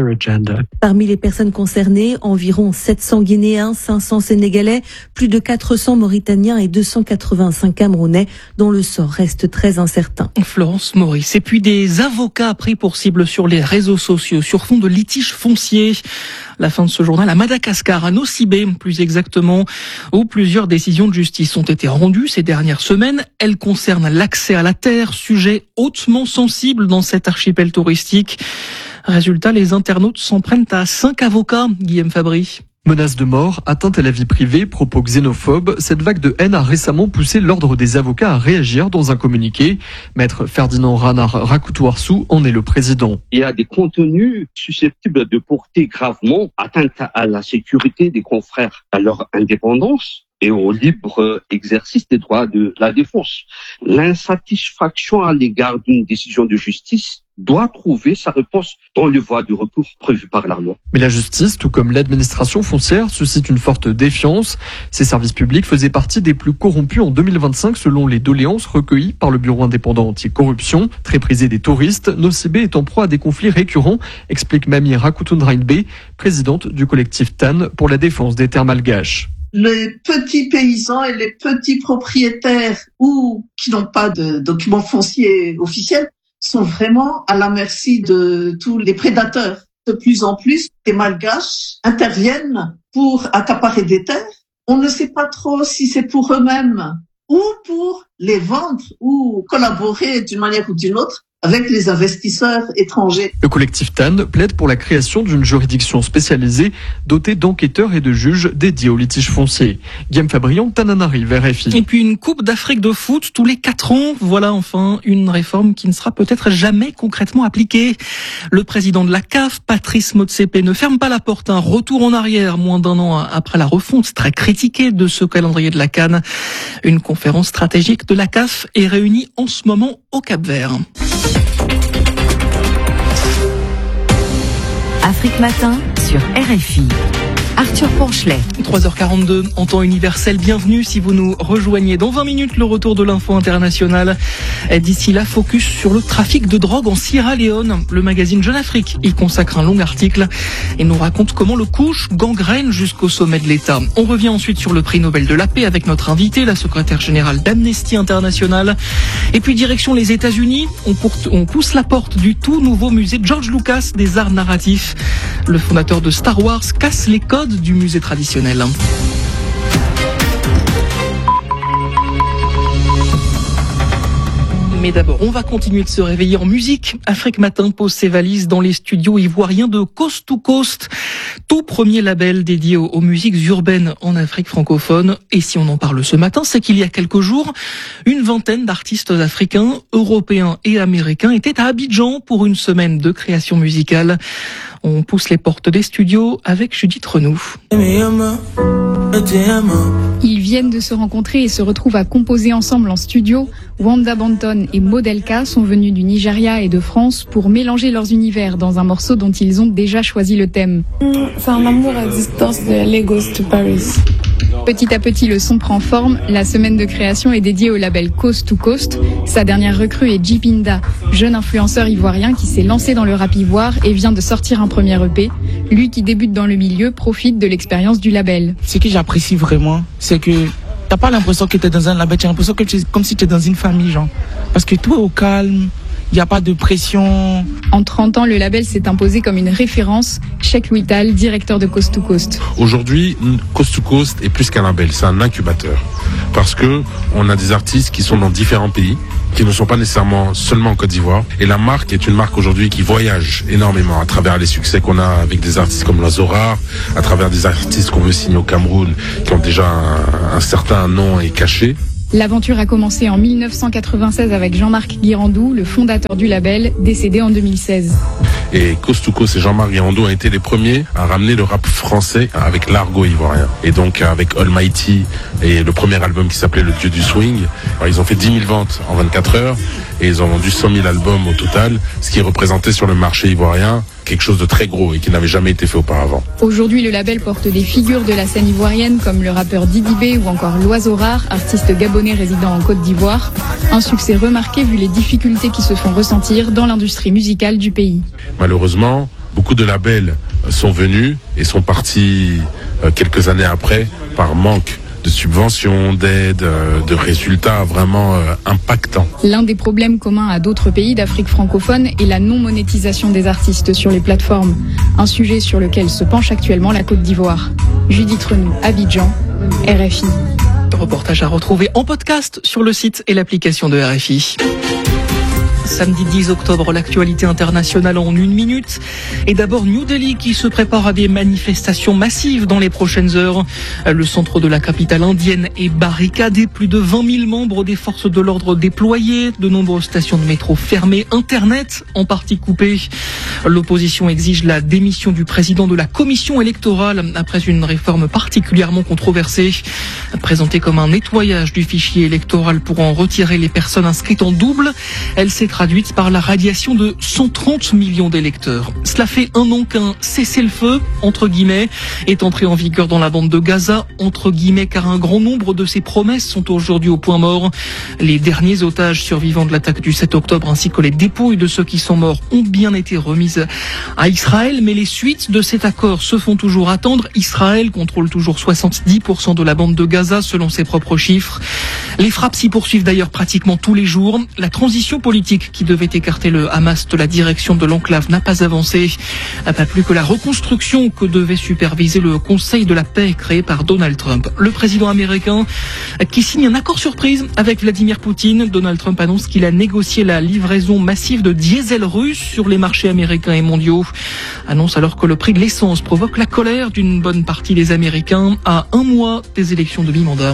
Speaker 21: Parmi les personnes concernées, environ sept cents Guinéens, cinq cents Sénégalais, plus de quatre cents Mauritaniens et deux cent quatre-vingt-cinq Camerounais, dont le sort reste très incertain.
Speaker 11: Florence Maurice. Et puis des avocats pris pour cible sur les réseaux sociaux sur fond de litiges fonciers. La fin de ce journal à Madagascar, à Nosibé plus exactement, où plusieurs décisions de justice ont été rendues ces dernières semaines. Elles concernent l'accès à la terre, sujet hautement sensible dans cet archipel touristique. Résultat, les internautes s'en prennent à cinq avocats, Guillaume Fabry.
Speaker 22: Menaces de mort, atteinte à la vie privée, propos xénophobes, cette vague de haine a récemment poussé l'ordre des avocats à réagir dans un communiqué. Maître Ferdinand Ranar Rakutouarsou en est le président.
Speaker 23: Il y a des contenus susceptibles de porter gravement atteinte à la sécurité des confrères, à leur indépendance et au libre exercice des droits de la défense. L'insatisfaction à l'égard d'une décision de justice doit trouver sa réponse dans les voies de recours prévues par la loi.
Speaker 22: Mais la justice, tout comme l'administration foncière, suscite une forte défiance. Ces services publics faisaient partie des plus corrompus en deux mille vingt-cinq selon les doléances recueillies par le Bureau indépendant anti-corruption. Très prisé des touristes, Nosibé est en proie à des conflits récurrents, explique Mamie Rakutundrainbe, présidente du collectif T A N pour la défense des terres malgaches.
Speaker 24: Les petits paysans et les petits propriétaires ou qui n'ont pas de documents fonciers officiels sont vraiment à la merci de tous les prédateurs. De plus en plus, les Malgaches interviennent pour accaparer des terres. On ne sait pas trop si c'est pour eux-mêmes ou pour les vendre ou collaborer d'une manière ou d'une autre avec les investisseurs étrangers.
Speaker 22: Le collectif T A N plaide pour la création d'une juridiction spécialisée dotée d'enquêteurs et de juges dédiés aux litiges fonciers. Guillaume Fabrion, Tananarive, R F I.
Speaker 11: Et puis une Coupe d'Afrique de foot tous les quatre ans. Voilà enfin une réforme qui ne sera peut-être jamais concrètement appliquée. Le président de la C A F, Patrice Motsepe, ne ferme pas la porte. Un retour en arrière, moins d'un an après la refonte très critiquée de ce calendrier de la CAN. Une conférence stratégique de la C A F est réunie en ce moment au Cap-Vert.
Speaker 10: Afrique Matin sur R F I. Arthur Ponchelet.
Speaker 11: trois heures quarante-deux en temps universel. Bienvenue si vous nous rejoignez. Dans vingt minutes, le retour de l'info internationale. D'ici là, focus sur le trafic de drogue en Sierra Leone. Le magazine Jeune Afrique y consacre un long article et nous raconte comment le couche gangrène jusqu'au sommet de l'État. On revient ensuite sur le prix Nobel de la paix avec notre invité, la secrétaire générale d'Amnesty International. Et puis direction les États-Unis, on, porte, on pousse la porte du tout nouveau musée George Lucas des arts narratifs. Le fondateur de Star Wars casse les codes du musée traditionnel. Mais d'abord, on va continuer de se réveiller en musique. Afrique Matin pose ses valises dans les studios ivoiriens de Coast to Coast, tout premier label dédié aux, aux musiques urbaines en Afrique francophone. Et si on en parle ce matin, c'est qu'il y a quelques jours, une vingtaine d'artistes africains, européens et américains étaient à Abidjan pour une semaine de création musicale. On pousse les portes des studios avec Judith Renou.
Speaker 25: Ils viennent de se rencontrer et se retrouvent à composer ensemble en studio. Wanda Banton et Modelka sont venus du Nigeria et de France pour mélanger leurs univers dans un morceau dont ils ont déjà choisi le thème.
Speaker 26: C'est un amour à distance de Lagos to Paris.
Speaker 25: Petit à petit, le son prend forme. La semaine de création est dédiée au label Coast to Coast. Sa dernière recrue est Jipinda, jeune influenceur ivoirien qui s'est lancé dans le rap ivoire et vient de sortir un premier E P. Lui qui débute dans le milieu profite de l'expérience du label.
Speaker 26: Ce que j'apprécie vraiment, c'est que t'as pas l'impression que t'es dans un label, t'as l'impression que tu es comme si t'es dans une famille, genre. Parce que tout est au calme, Il n'y a pas de pression.
Speaker 25: En trente ans, le label s'est imposé comme une référence. Cheikh Louis Tal, directeur de Coast to Coast.
Speaker 3: Aujourd'hui, Coast to Coast est plus qu'un label, c'est un incubateur. Parce que on a des artistes qui sont dans différents pays, qui ne sont pas nécessairement seulement en Côte d'Ivoire. Et la marque est une marque aujourd'hui qui voyage énormément à travers les succès qu'on a avec des artistes comme L'Oiseau Rare, à travers des artistes qu'on veut signer au Cameroun, qui ont déjà un, un certain nom et cachet.
Speaker 25: L'aventure a commencé en mille neuf cent quatre-vingt-seize avec Jean-Marc Guirandou, le fondateur du label, décédé en deux mille seize.
Speaker 3: Et Coast to Coast et Jean-Marc Guirandou ont été les premiers à ramener le rap français avec l'argot ivoirien. Et donc avec Almighty et le premier album qui s'appelait Le Dieu du Swing, alors, ils ont fait dix mille ventes en vingt-quatre heures et ils ont vendu cent mille albums au total, ce qui représentait sur le marché ivoirien quelque chose de très gros et qui n'avait jamais été fait auparavant.
Speaker 25: Aujourd'hui, le label porte des figures de la scène ivoirienne comme le rappeur Didi B ou encore L'Oiseau Rare, artiste gabonais résidant en Côte d'Ivoire. Un succès remarqué vu les difficultés qui se font ressentir dans l'industrie musicale du pays.
Speaker 3: Malheureusement, beaucoup de labels sont venus et sont partis quelques années après par manque de subventions, d'aides, de résultats vraiment euh, impactants.
Speaker 25: L'un des problèmes communs à d'autres pays d'Afrique francophone est la non-monétisation des artistes sur les plateformes. Un sujet sur lequel se penche actuellement la Côte d'Ivoire. Judith Renou, Abidjan, R F I.
Speaker 11: Reportage à retrouver en podcast sur le site et l'application de R F I. Samedi dix octobre, l'actualité internationale en une minute. Et d'abord New Delhi qui se prépare à des manifestations massives dans les prochaines heures. Le centre de la capitale indienne est barricadé. Plus de vingt mille membres des forces de l'ordre déployés. De nombreuses stations de métro fermées. Internet en partie coupé. L'opposition exige la démission du président de la commission électorale après une réforme particulièrement controversée. Présentée comme un nettoyage du fichier électoral pour en retirer les personnes inscrites en double, elle s'est traduite par la radiation de cent trente millions d'électeurs. Cela fait un an qu'un cessez-le-feu, entre guillemets, est entré en vigueur dans la bande de Gaza, entre guillemets, car un grand nombre de ces promesses sont aujourd'hui au point mort. Les derniers otages survivants de l'attaque du sept octobre ainsi que les dépouilles de ceux qui sont morts ont bien été remises à Israël, mais les suites de cet accord se font toujours attendre. Israël contrôle toujours soixante-dix pour cent de la bande de Gaza selon ses propres chiffres. Les frappes s'y poursuivent d'ailleurs pratiquement tous les jours. La transition politique qui devait écarter le Hamas de la direction de l'enclave n'a pas avancé. Pas plus que la reconstruction que devait superviser le Conseil de la paix créé par Donald Trump. Le président américain qui signe un accord surprise avec Vladimir Poutine. Donald Trump annonce qu'il a négocié la livraison massive de diesel russe sur les marchés américains et mondiaux. Annonce alors que le prix de l'essence provoque la colère d'une bonne partie des Américains à un mois des élections de mi-mandat.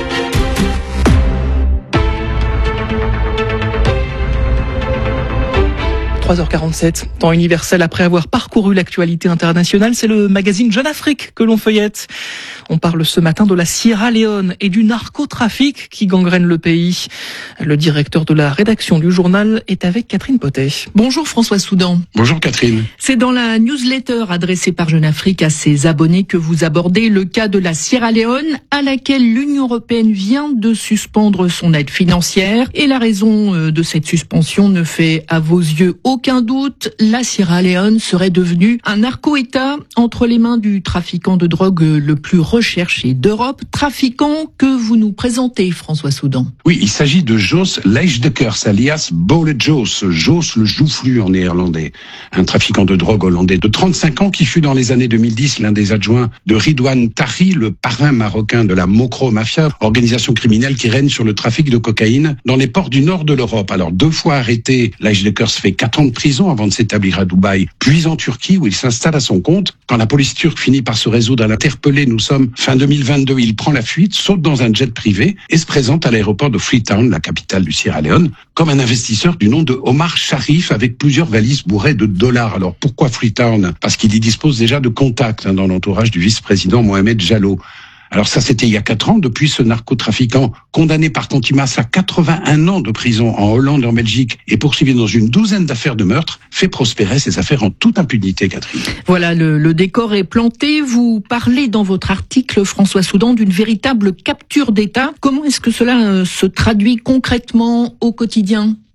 Speaker 11: trois heures quarante-sept, temps universel après avoir parcouru l'actualité internationale, c'est le magazine Jeune Afrique que l'on feuillette. On parle ce matin de la Sierra Leone et du narcotrafic qui gangrène le pays. Le directeur de la rédaction du journal est avec Catherine Potet.
Speaker 4: Bonjour François Soudan.
Speaker 5: Bonjour Catherine.
Speaker 4: C'est dans la newsletter adressée par Jeune Afrique à ses abonnés que vous abordez le cas de la Sierra Leone à laquelle l'Union européenne vient de suspendre son aide financière. Et la raison de cette suspension ne fait à vos yeux aucun doute. La Sierra Leone serait devenue un narco-État entre les mains du trafiquant de drogue le plus recherché d'Europe, trafiquant que vous nous présentez, François Soudan.
Speaker 5: Oui, il s'agit de Jos Leijdeckers, alias Bole Jos, Jos le joufflu en néerlandais. Un trafiquant de drogue hollandais de trente-cinq ans qui fut dans les années deux mille dix l'un des adjoints de Ridwan Tahi, le parrain marocain de la Mokro Mafia, organisation criminelle qui règne sur le trafic de cocaïne dans les ports du nord de l'Europe. Alors deux fois arrêté, Leijdeckers fait quatre ans de prison avant de s'établir à Dubaï, puis en Turquie où il s'installe à son compte. Quand la police turque finit par se résoudre à l'interpeller, nous sommes fin deux mille vingt-deux, il prend la fuite, saute dans un jet privé et se présente à l'aéroport de Freetown, la capitale du Sierra Leone, comme un investisseur du nom de Omar Sharif avec plusieurs valises bourrées de dollars. Alors pourquoi Freetown? Parce qu'il y dispose déjà de contacts hein, dans l'entourage du vice-président Mohamed Jallow. Alors ça, c'était il y a quatre ans. Depuis, ce narcotrafiquant, condamné par contumace à quatre-vingt-un ans de prison en Hollande et en Belgique et poursuivi dans une douzaine d'affaires de meurtre, fait prospérer ses affaires en toute impunité, Catherine.
Speaker 4: Voilà, le, le décor est planté. Vous parlez dans votre article, François Soudan, d'une véritable capture d'État. Comment est-ce que cela euh, se traduit concrètement au quotidien ?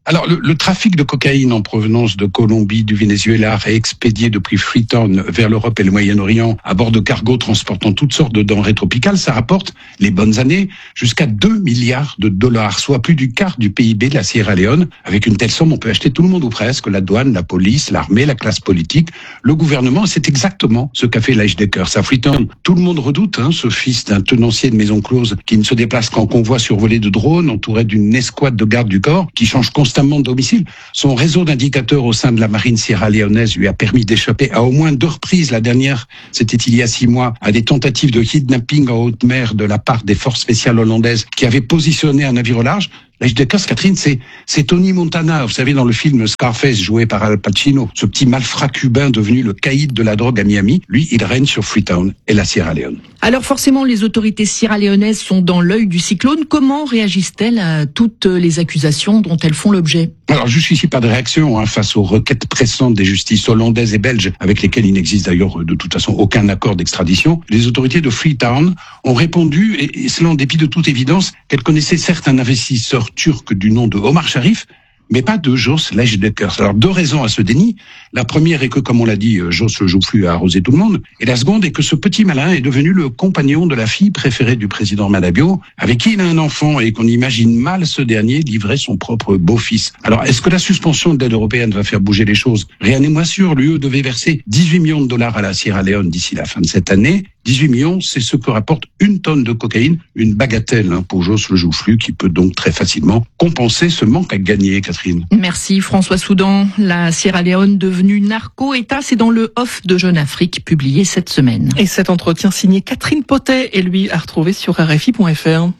Speaker 5: Alors, le, le trafic de cocaïne en provenance de Colombie, du Venezuela, est expédié depuis Freetown vers l'Europe et le Moyen-Orient à bord de cargos transportant toutes sortes de denrées tropicales. Ça rapporte, les bonnes années, jusqu'à deux milliards de dollars, soit plus du quart du P I B de la Sierra Leone. Avec une telle somme, on peut acheter tout le monde ou presque, la douane, la police, l'armée, la classe politique, le gouvernement. C'est exactement ce qu'a fait l'Age des Cœurs à Freetown. Tout le monde redoute hein, ce fils d'un tenancier de maison close qui ne se déplace qu'en convoi survolé de drones, entouré d'une escouade de gardes du corps, qui change constamment de domicile. Son réseau d'indicateurs au sein de la marine sierra-léonaise lui a permis d'échapper à au moins deux reprises. La dernière, c'était il y a six mois, à des tentatives de kidnapping en haute mer de la part des forces spéciales hollandaises qui avaient positionné un navire au large. L'Age des Cœurs, Catherine, c'est, c'est Tony Montana, vous savez, dans le film Scarface, joué par Al Pacino, ce petit malfrat cubain devenu le caïd de la drogue à Miami. Lui, il règne sur Freetown et la Sierra Leone.
Speaker 4: Alors forcément, les autorités sierra-léonaises sont dans l'œil du cyclone. Comment réagissent-elles à toutes les accusations dont elles font l'objet?
Speaker 5: Alors, jusqu'ici, pas de réaction hein, face aux requêtes pressantes des justices hollandaises et belges, avec lesquelles il n'existe d'ailleurs de toute façon aucun accord d'extradition. Les autorités de Freetown ont répondu, et, et cela en dépit de toute évidence, qu'elles connaissaient certes un investisseur turc du nom de Omar Sharif, mais pas de Jos l'Age des Cœurs. Alors, deux raisons à ce déni. La première est que, comme on l'a dit, Jos le joufflu a arrosé tout le monde. Et la seconde est que ce petit malin est devenu le compagnon de la fille préférée du président Madabio, avec qui il a un enfant et qu'on imagine mal ce dernier livrer son propre beau-fils. Alors, est-ce que la suspension de l'aide européenne va faire bouger les choses? Rien n'est moins sûr. L'U E devait verser dix-huit millions de dollars à la Sierra Leone d'ici la fin de cette année. dix-huit millions, c'est ce que rapporte une tonne de cocaïne, une bagatelle hein, pour Jos le joufflu, qui peut donc très facilement compenser ce manque à gagner, Catherine.
Speaker 4: Merci François Soudan. La Sierra Leone devenue narco-État, c'est dans le Off de Jeune Afrique, publié cette semaine.
Speaker 11: Et cet entretien signé Catherine Potet et lui à retrouver sur R F I point F R.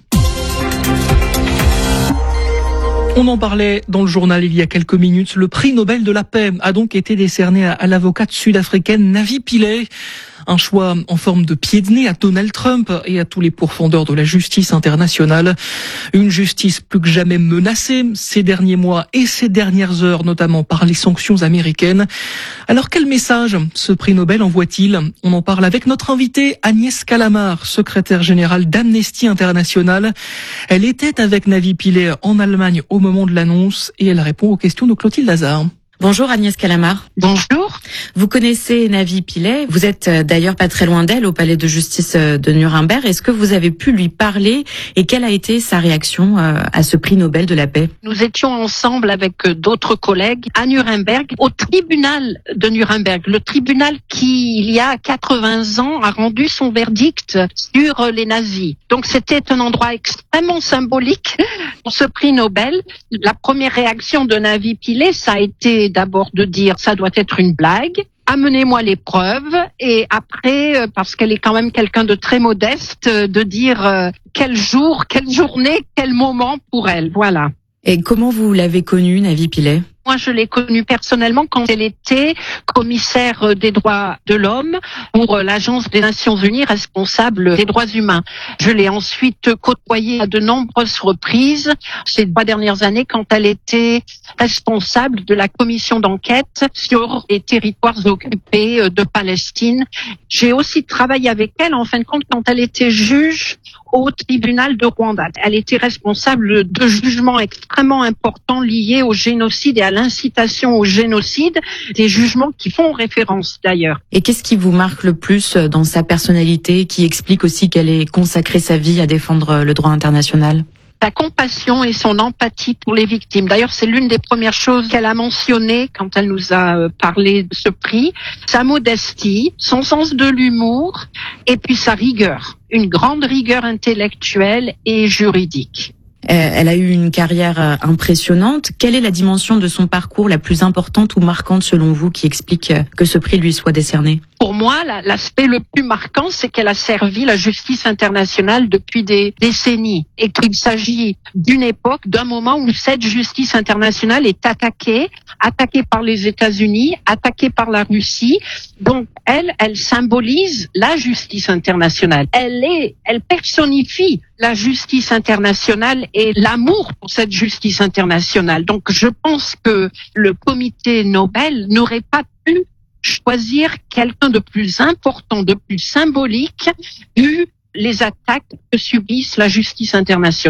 Speaker 11: On en parlait dans le journal il y a quelques minutes. Le prix Nobel de la paix a donc été décerné à, à l'avocate sud-africaine Navi Pillay. Un choix en forme de pied de nez à Donald Trump et à tous les pourfendeurs de la justice internationale. Une justice plus que jamais menacée ces derniers mois et ces dernières heures, notamment par les sanctions américaines. Alors quel message ce prix Nobel envoie-t-il? On en parle avec notre invitée Agnès Calamard, secrétaire générale d'Amnesty International. Elle était avec Navi Pillay en Allemagne au moment de l'annonce et elle répond aux questions de Clotilde Lazare.
Speaker 2: Bonjour Agnès Calamard.
Speaker 6: Bonjour.
Speaker 2: Vous connaissez Navi Pillay, vous êtes d'ailleurs pas très loin d'elle au palais de justice de Nuremberg. Est-ce que vous avez pu lui parler et quelle a été sa réaction à ce prix Nobel de la paix?
Speaker 6: Nous étions ensemble avec d'autres collègues à Nuremberg, au tribunal de Nuremberg, le tribunal qui, il y a quatre-vingts ans, a rendu son verdict sur les nazis. Donc c'était un endroit extrêmement symbolique pour ce prix Nobel. La première réaction de Navi Pillay, ça a été d'abord de dire ça doit être une blague, amenez-moi les preuves, et après, parce qu'elle est quand même quelqu'un de très modeste, de dire euh, quel jour, quelle journée, quel moment pour elle, voilà.
Speaker 2: Et comment vous l'avez connue, Navi Pillay?
Speaker 6: Moi, je l'ai connue personnellement quand elle était commissaire des droits de l'homme pour l'Agence des Nations Unies responsable des droits humains. Je l'ai ensuite côtoyée à de nombreuses reprises ces trois dernières années quand elle était responsable de la commission d'enquête sur les territoires occupés de Palestine. J'ai aussi travaillé avec elle, en fin de compte, quand elle était juge au tribunal de Rwanda. Elle était responsable de jugements extrêmement importants liés au génocide et à l'incitation au génocide, des jugements qui font référence d'ailleurs.
Speaker 2: Et qu'est-ce qui vous marque le plus dans sa personnalité, qui explique aussi qu'elle ait consacré sa vie à défendre le droit international?
Speaker 6: Sa compassion et son empathie pour les victimes. D'ailleurs, c'est l'une des premières choses qu'elle a mentionnées quand elle nous a parlé de ce prix. Sa modestie, son sens de l'humour et puis sa rigueur. Une grande rigueur intellectuelle et juridique.
Speaker 2: Elle a eu une carrière impressionnante. Quelle est la dimension de son parcours la plus importante ou marquante selon vous qui explique que ce prix lui soit décerné?
Speaker 6: Pour moi, l'aspect le plus marquant, c'est qu'elle a servi la justice internationale depuis des décennies et qu'il s'agit d'une époque, d'un moment où cette justice internationale est attaquée, attaquée par les États-Unis, attaquée par la Russie. Donc, elle, elle symbolise la justice internationale. Elle est, elle personnifie la justice internationale et l'amour pour cette justice internationale. Donc, je pense que le comité Nobel n'aurait pas pu choisir quelqu'un de plus important, de plus symbolique, vu les attaques que subissent la justice internationale.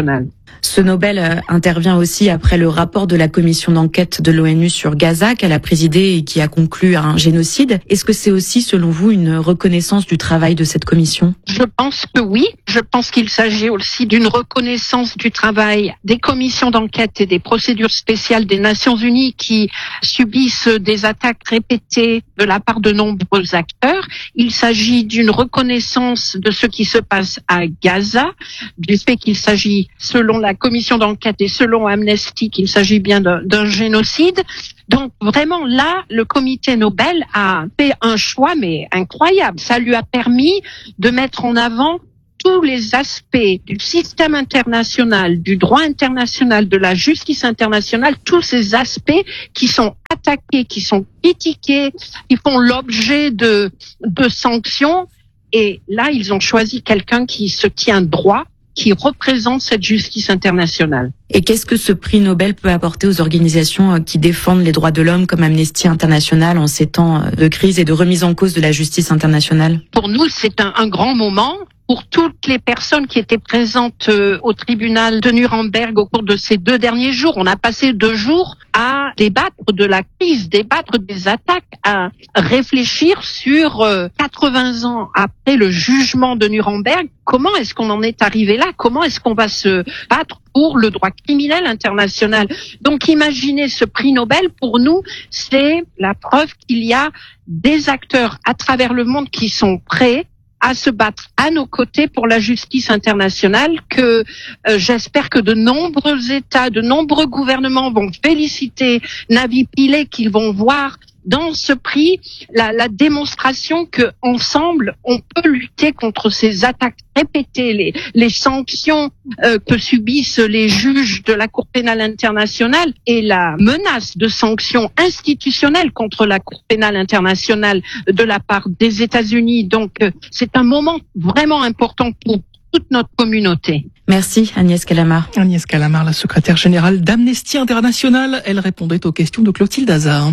Speaker 2: Ce Nobel intervient aussi après le rapport de la commission d'enquête de l'ONU sur Gaza qu'elle a présidé et qui a conclu à un génocide. Est-ce que c'est aussi, selon vous, une reconnaissance du travail de cette commission ?
Speaker 6: Je pense que oui. Je pense qu'il s'agit aussi d'une reconnaissance du travail des commissions d'enquête et des procédures spéciales des Nations Unies qui subissent des attaques répétées de la part de nombreux acteurs. Il s'agit d'une reconnaissance de ce qui se passe à Gaza, du fait qu'il s'agit, selon la commission d'enquête et selon Amnesty, qu'il s'agit bien d'un, d'un génocide. Donc vraiment là, le comité Nobel a fait un choix mais incroyable. Ça lui a permis de mettre en avant tous les aspects du système international, du droit international, de la justice internationale, tous ces aspects qui sont attaqués, qui sont critiqués, qui font l'objet de, de sanctions. Et là, ils ont choisi quelqu'un qui se tient droit, qui représente cette justice internationale.
Speaker 2: Et qu'est-ce que ce prix Nobel peut apporter aux organisations qui défendent les droits de l'homme comme Amnesty International en ces temps de crise et de remise en cause de la justice internationale ?
Speaker 6: Pour nous, c'est un, un grand moment. Pour toutes les personnes qui étaient présentes euh, au tribunal de Nuremberg au cours de ces deux derniers jours, on a passé deux jours à débattre de la crise, débattre des attaques, à réfléchir sur euh, quatre-vingts ans après le jugement de Nuremberg. Comment est-ce qu'on en est arrivé là ? Comment est-ce qu'on va se battre pour le droit criminel international ? Donc imaginez ce prix Nobel, pour nous, c'est la preuve qu'il y a des acteurs à travers le monde qui sont prêts à se battre à nos côtés pour la justice internationale, que euh, j'espère que de nombreux États, de nombreux gouvernements vont féliciter Navi Pillay, qu'ils vont voir dans ce prix la, la démonstration que ensemble on peut lutter contre ces attaques répétées, les, les sanctions euh, que subissent les juges de la Cour pénale internationale et la menace de sanctions institutionnelles contre la Cour pénale internationale de la part des États-Unis. Donc euh, c'est un moment vraiment important pour toute notre communauté.
Speaker 2: Merci Agnès Calamard.
Speaker 11: Agnès Calamard, la secrétaire générale d'Amnesty International, elle répondait aux questions de Clotilde Hazard.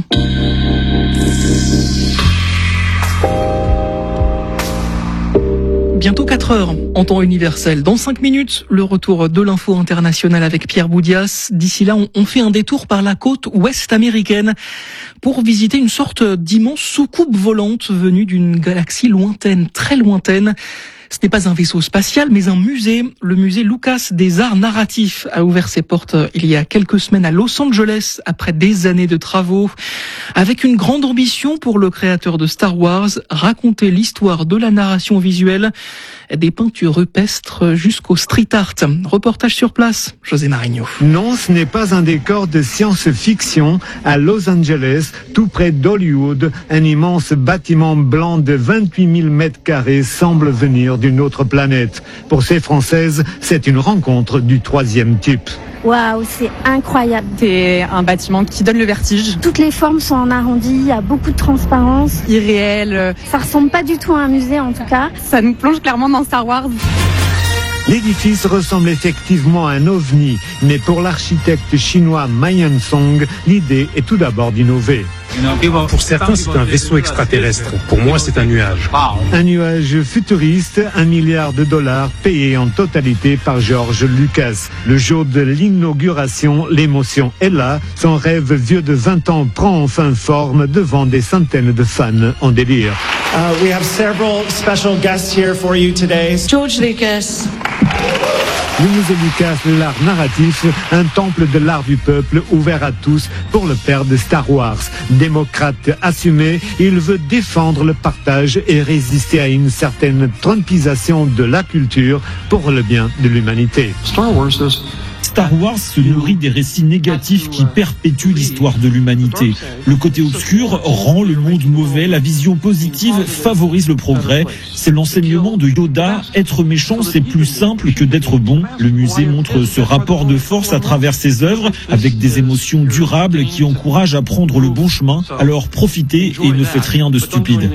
Speaker 11: Bientôt quatre heures en temps universel. Dans cinq minutes, le retour de l'info internationale avec Pierre Boudias. D'ici là, on fait un détour par la côte ouest américaine pour visiter une sorte d'immense soucoupe volante venue d'une galaxie lointaine, très lointaine. Ce n'est pas un vaisseau spatial, mais un musée. Le musée Lucas des Arts Narratifs a ouvert ses portes il y a quelques semaines à Los Angeles, après des années de travaux, avec une grande ambition pour le créateur de Star Wars, raconter l'histoire de la narration visuelle, des peintures rupestres jusqu'au street art. Reportage sur place, José Marigno.
Speaker 7: Non, ce n'est pas un décor de science-fiction. À Los Angeles, tout près d'Hollywood, un immense bâtiment blanc de vingt-huit mille mètres carrés semble venir d'une autre planète. Pour ces Françaises, c'est une rencontre du troisième type.
Speaker 8: Waouh, c'est incroyable.
Speaker 9: C'est un bâtiment qui donne le vertige.
Speaker 8: Toutes les formes sont en arrondi, il y a beaucoup de transparence.
Speaker 9: Irréel.
Speaker 8: Ça ressemble pas du tout à un musée en tout cas.
Speaker 9: Ça nous plonge clairement dans Star Wars.
Speaker 7: L'édifice ressemble effectivement à un ovni, mais pour l'architecte chinois Ma Yan-song, l'idée est tout d'abord d'innover.
Speaker 12: Pour certains, c'est un vaisseau extraterrestre. Pour moi, c'est un nuage.
Speaker 7: Un nuage futuriste, un milliard de dollars payé en totalité par George Lucas. Le jour de l'inauguration, l'émotion est là. Son rêve vieux de vingt ans prend enfin forme devant des centaines de fans en délire.
Speaker 13: Uh, we have several special guests here for you today.
Speaker 9: George Lucas.
Speaker 7: Le musée Lucas, l'art narratif, un temple de l'art du peuple ouvert à tous pour le père de Star Wars. Démocrate assumé, il veut défendre le partage et résister à une certaine trumpisation de la culture pour le bien de l'humanité.
Speaker 14: Star Wars is... Star Wars se nourrit des récits négatifs qui perpétuent l'histoire de l'humanité. Le côté obscur rend le monde mauvais, la vision positive favorise le progrès. C'est l'enseignement de Yoda. Être méchant, c'est plus simple que d'être bon. Le musée montre ce rapport de force à travers ses œuvres, avec des émotions durables qui encouragent à prendre le bon chemin. Alors profitez et ne faites rien de stupide.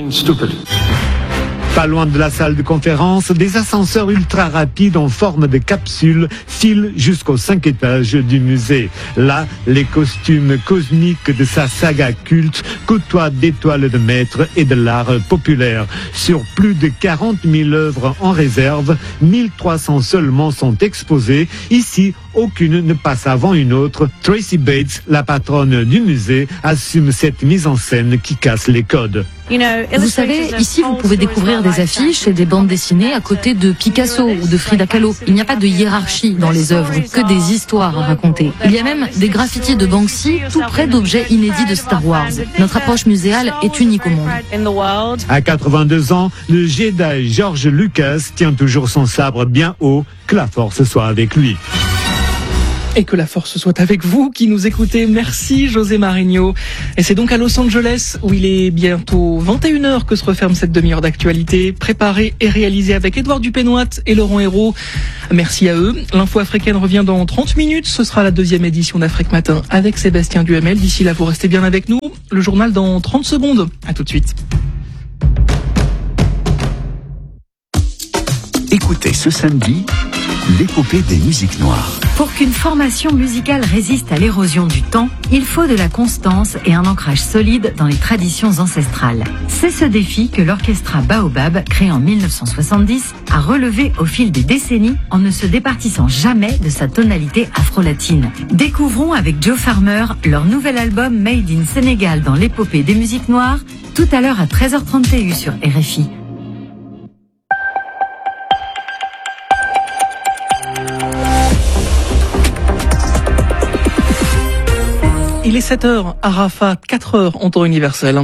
Speaker 7: Pas loin de la salle de conférence, des ascenseurs ultra rapides en forme de capsule filent jusqu'au cinq étages du musée. Là, les costumes cosmiques de sa saga culte côtoient d'étoiles de maître et de l'art populaire. Sur plus de quarante mille œuvres en réserve, mille trois cents seulement sont exposées. Ici, aucune ne passe avant une autre. Tracy Bates, la patronne du musée, assume cette mise en scène qui casse les codes.
Speaker 15: Vous savez, ici vous pouvez découvrir des affiches et des bandes dessinées à côté de Picasso ou de Frida Kahlo. Il n'y a pas de hiérarchie dans les œuvres, que des histoires à raconter. Il y a même des graffitis de Banksy tout près d'objets inédits de Star Wars. Notre approche muséale est unique au monde.
Speaker 7: À quatre-vingt-deux ans, le Jedi George Lucas tient toujours son sabre bien haut, que la force soit avec lui.
Speaker 11: Et que la force soit avec vous qui nous écoutez. Merci José Marigno. Et c'est donc à Los Angeles où il est bientôt vingt et une heures que se referme cette demi-heure d'actualité, préparée et réalisée avec Édouard Dupénoite et Laurent Hérault. Merci à eux. L'info africaine revient dans trente minutes. Ce sera la deuxième édition d'Afrique Matin avec Sébastien Duhamel. D'ici là, vous restez bien avec nous. Le journal dans trente secondes. À tout de suite.
Speaker 16: Écoutez ce samedi l'épopée des musiques noires.
Speaker 10: Pour qu'une formation musicale résiste à l'érosion du temps, il faut de la constance et un ancrage solide dans les traditions ancestrales. C'est ce défi que l'orchestra Baobab, créé en mille neuf cent soixante-dix, a relevé au fil des décennies en ne se départissant jamais de sa tonalité afro-latine. Découvrons avec Joe Farmer leur nouvel album Made in Sénégal dans l'épopée des musiques noires, tout à l'heure à treize heures trente T U sur R F I.
Speaker 11: Il est sept heures à Rafah, quatre heures en temps universel.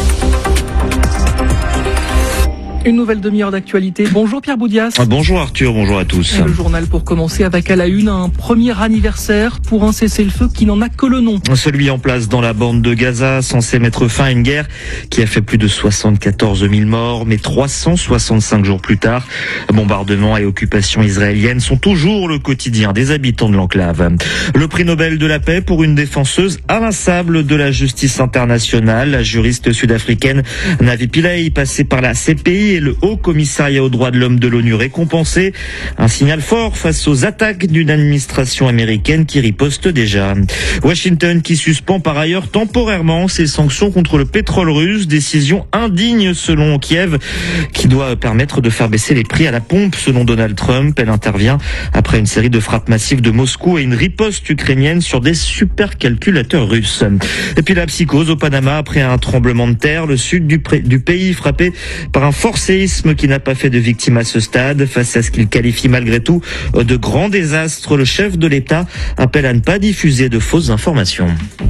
Speaker 11: Une nouvelle demi-heure d'actualité. Bonjour Pierre Boudias.
Speaker 17: Bonjour Arthur, bonjour à tous.
Speaker 11: Et le journal pour commencer avec à la une un premier anniversaire pour un cessez-le-feu qui n'en a que le nom.
Speaker 17: Celui en place dans la bande de Gaza, censé mettre fin à une guerre qui a fait plus de soixante-quatorze mille morts, mais trois cent soixante-cinq jours plus tard, bombardements et occupations israéliennes sont toujours le quotidien des habitants de l'enclave. Le prix Nobel de la paix pour une défenseuse inlassable de la justice internationale, la juriste sud-africaine Navi Pillay, passée par la C P I et le Haut Commissariat aux droits de l'homme de l'ONU récompensé. Un signal fort face aux attaques d'une administration américaine qui riposte déjà. Washington qui suspend par ailleurs temporairement ses sanctions contre le pétrole russe, décision indigne selon Kiev, qui doit permettre de faire baisser les prix à la pompe selon Donald Trump. Elle intervient après une série de frappes massives de Moscou et une riposte ukrainienne sur des supercalculateurs russes. Et puis la psychose au Panama après un tremblement de terre, le sud du, pré- du pays frappé par un fort séisme qui n'a pas fait de victimes à ce stade. Face à ce qu'il qualifie malgré tout de grand désastre, le chef de l'État appelle à ne pas diffuser de fausses informations.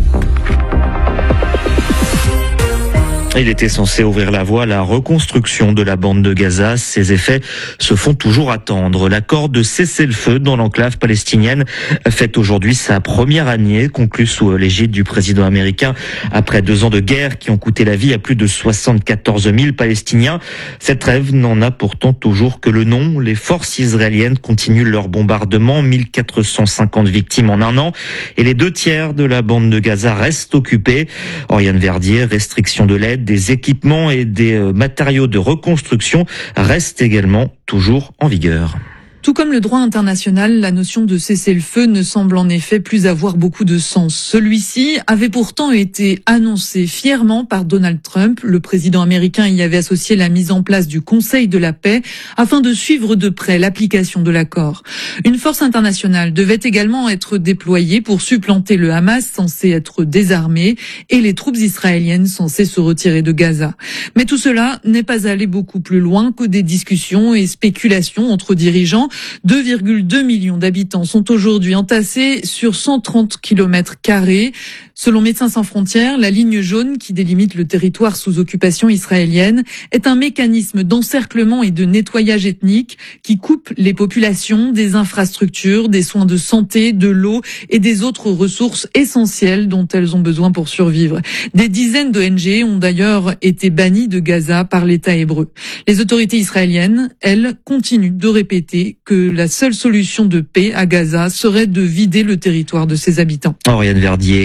Speaker 17: Il était censé ouvrir la voie à la reconstruction de la bande de Gaza. Ses effets se font toujours attendre. L'accord de cessez-le-feu dans l'enclave palestinienne fête aujourd'hui sa première année, conclue sous l'égide du président américain après deux ans de guerre qui ont coûté la vie à plus de soixante-quatorze mille Palestiniens. Cette trêve n'en a pourtant toujours que le nom. Les forces israéliennes continuent leur bombardement, mille quatre cent cinquante victimes en un an, et les deux tiers de la bande de Gaza restent occupés. Oriane Verdier, restriction de l'aide, des équipements et des matériaux de reconstruction restent également toujours en vigueur.
Speaker 4: Tout comme le droit international, la notion de cessez-le-feu ne semble en effet plus avoir beaucoup de sens. Celui-ci avait pourtant été annoncé fièrement par Donald Trump. Le président américain y avait associé la mise en place du Conseil de la paix afin de suivre de près l'application de l'accord. Une force internationale devait également être déployée pour supplanter le Hamas censé être désarmé et les troupes israéliennes censées se retirer de Gaza. Mais tout cela n'est pas allé beaucoup plus loin que des discussions et spéculations entre dirigeants. deux virgule deux millions d'habitants sont aujourd'hui entassés sur cent trente kilomètres carrés. Selon Médecins sans frontières, la ligne jaune qui délimite le territoire sous occupation israélienne est un mécanisme d'encerclement et de nettoyage ethnique qui coupe les populations des infrastructures, des soins de santé, de l'eau et des autres ressources essentielles dont elles ont besoin pour survivre. Des dizaines d'O N G ont d'ailleurs été bannies de Gaza par l'État hébreu. Les autorités israéliennes, elles, continuent de répéter que la seule solution de paix à Gaza serait de vider le territoire de ses habitants.
Speaker 17: Oriane Verdier, comme un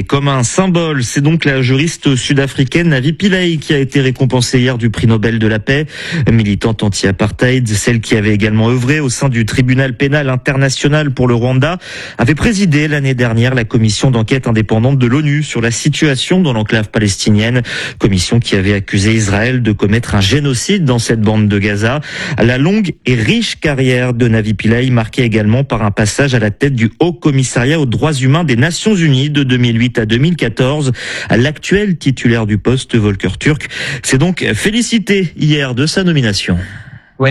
Speaker 17: symbole. C'est donc la juriste sud-africaine Navi Pillay qui a été récompensée hier du prix Nobel de la paix. Militante anti-apartheid, celle qui avait également œuvré au sein du tribunal pénal international pour le Rwanda, avait présidé l'année dernière la commission d'enquête indépendante de l'ONU sur la situation dans l'enclave palestinienne. Commission qui avait accusé Israël de commettre un génocide dans cette bande de Gaza. La longue et riche carrière de Navi Pillay marquée également par un passage à la tête du Haut Commissariat aux droits humains des Nations Unies de deux mille huit à deux mille quatorze. L'actuel titulaire du poste, Volker Turk, s'est donc félicité hier de sa nomination.
Speaker 1: Quand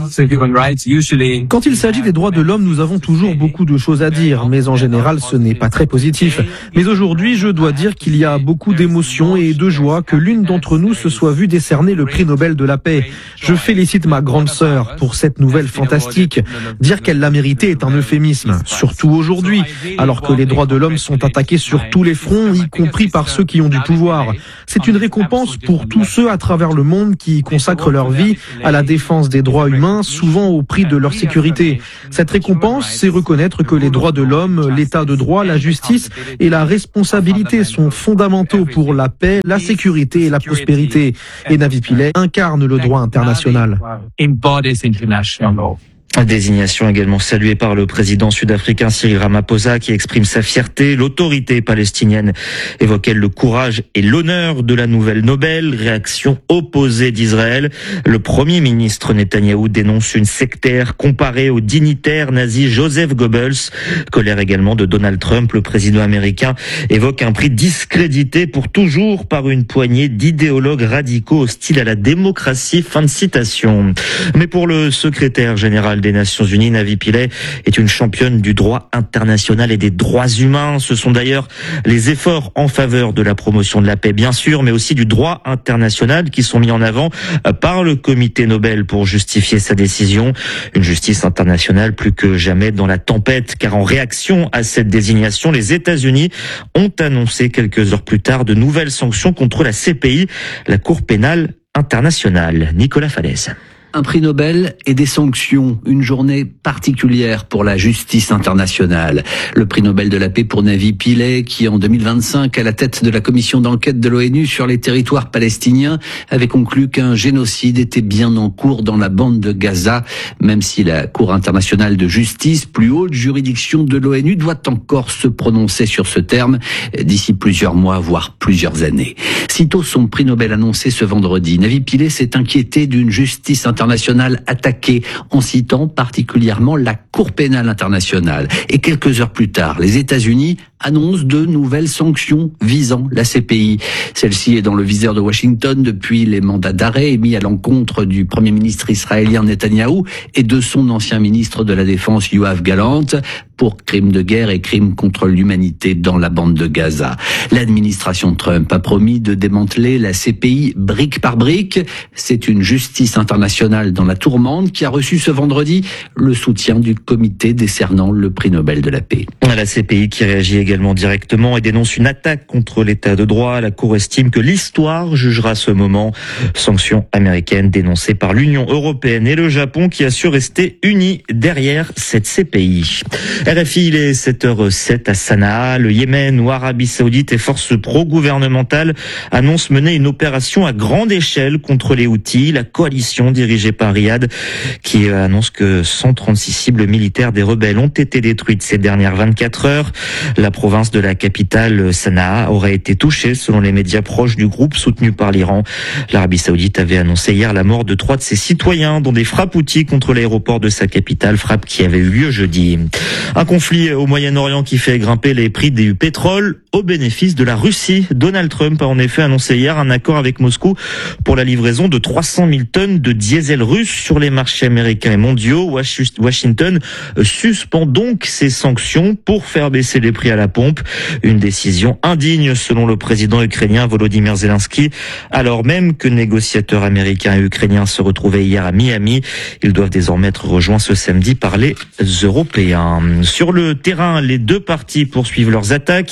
Speaker 1: il s'agit des droits de l'homme, nous avons toujours beaucoup de choses à dire, mais en général, ce n'est pas très positif. Mais aujourd'hui, je dois dire qu'il y a beaucoup d'émotions et de joie que l'une d'entre nous se soit vue décerner le prix Nobel de la paix. Je félicite ma grande sœur pour cette nouvelle fantastique. Dire qu'elle l'a mérité est un euphémisme, surtout aujourd'hui, alors que les droits de l'homme sont attaqués sur tous les fronts, y compris par ceux qui ont du pouvoir. C'est une récompense pour tous ceux à travers le monde qui consacrent leur vie à la défense des droits humains, souvent au prix de leur sécurité. Cette récompense, c'est reconnaître que les droits de l'homme, l'état de droit, la justice et la responsabilité sont fondamentaux pour la paix, la sécurité et la prospérité. Et Navi Pillay incarne le droit international.
Speaker 17: Désignation également saluée par le président sud-africain Cyril Ramaphosa qui exprime sa fierté. L'autorité palestinienne évoquait le courage et l'honneur de la nouvelle Nobel. Réaction opposée d'Israël. Le premier ministre Netanyahou dénonce une sectaire comparée au dignitaire nazi Joseph Goebbels. Colère également de Donald Trump. Le président américain évoque un prix discrédité pour toujours par une poignée d'idéologues radicaux hostiles à la démocratie. Fin de citation. Mais pour le secrétaire général des Nations Unies, Navi Pillay est une championne du droit international et des droits humains. Ce sont d'ailleurs les efforts en faveur de la promotion de la paix, bien sûr, mais aussi du droit international qui sont mis en avant par le comité Nobel pour justifier sa décision. Une justice internationale plus que jamais dans la tempête, car en réaction à cette désignation, les États-Unis ont annoncé quelques heures plus tard de nouvelles sanctions contre la C P I, la Cour pénale internationale. Nicolas Falaise.
Speaker 18: Un prix Nobel et des sanctions, une journée particulière pour la justice internationale. Le prix Nobel de la paix pour Navi Pillay, qui en deux mille vingt-cinq, à la tête de la commission d'enquête de l'ONU sur les territoires palestiniens, avait conclu qu'un génocide était bien en cours dans la bande de Gaza, même si la Cour internationale de justice, plus haute juridiction de l'ONU, doit encore se prononcer sur ce terme d'ici plusieurs mois, voire plusieurs années. Sitôt son prix Nobel annoncé ce vendredi, Navi Pillay s'est inquiété d'une justice internationale internationale attaquée en citant particulièrement la Cour pénale internationale. Et quelques heures plus tard, les États-Unis annoncent de nouvelles sanctions visant la C P I. Celle-ci est dans le viseur de Washington depuis les mandats d'arrêt émis à l'encontre du Premier ministre israélien Netanyahou et de son ancien ministre de la Défense Yoav Gallant pour crimes de guerre et crimes contre l'humanité dans la bande de Gaza. L'administration Trump a promis de démanteler la C P I brique par brique. C'est une justice internationale dans la tourmente qui a reçu ce vendredi le soutien du comité décernant le prix Nobel de la paix.
Speaker 17: La C P I qui réagit également directement et dénonce une attaque contre l'état de droit. La Cour estime que l'histoire jugera ce moment. Sanctions américaines dénoncées par l'Union européenne et le Japon qui a su rester unis derrière cette C P I. R F I, il est sept heures zéro sept à Sanaa. Le Yémen ou Arabie Saoudite et forces pro-gouvernementales annoncent mener une opération à grande échelle contre les Houthis. La coalition dirigée par Riyad qui annonce que cent trente-six cibles militaires des rebelles ont été détruites ces dernières vingt-quatre heures. La province de la capitale, Sanaa, aurait été touchée selon les médias proches du groupe soutenu par l'Iran. L'Arabie Saoudite avait annoncé hier la mort de trois de ses citoyens dont des frappes Houthis contre l'aéroport de sa capitale, frappe qui avait eu lieu jeudi. Un conflit au Moyen-Orient qui fait grimper les prix du pétrole au bénéfice de la Russie. Donald Trump a en effet annoncé hier un accord avec Moscou pour la livraison de trois cent mille tonnes de diesel russe sur les marchés américains et mondiaux. Washington suspend donc ses sanctions pour faire baisser les prix à la pompe. Une décision indigne selon le président ukrainien Volodymyr Zelensky, alors même que négociateurs américains et ukrainiens se retrouvaient hier à Miami. Ils doivent désormais être rejoints ce samedi par les Européens. Sur le terrain, les deux parties poursuivent leurs attaques.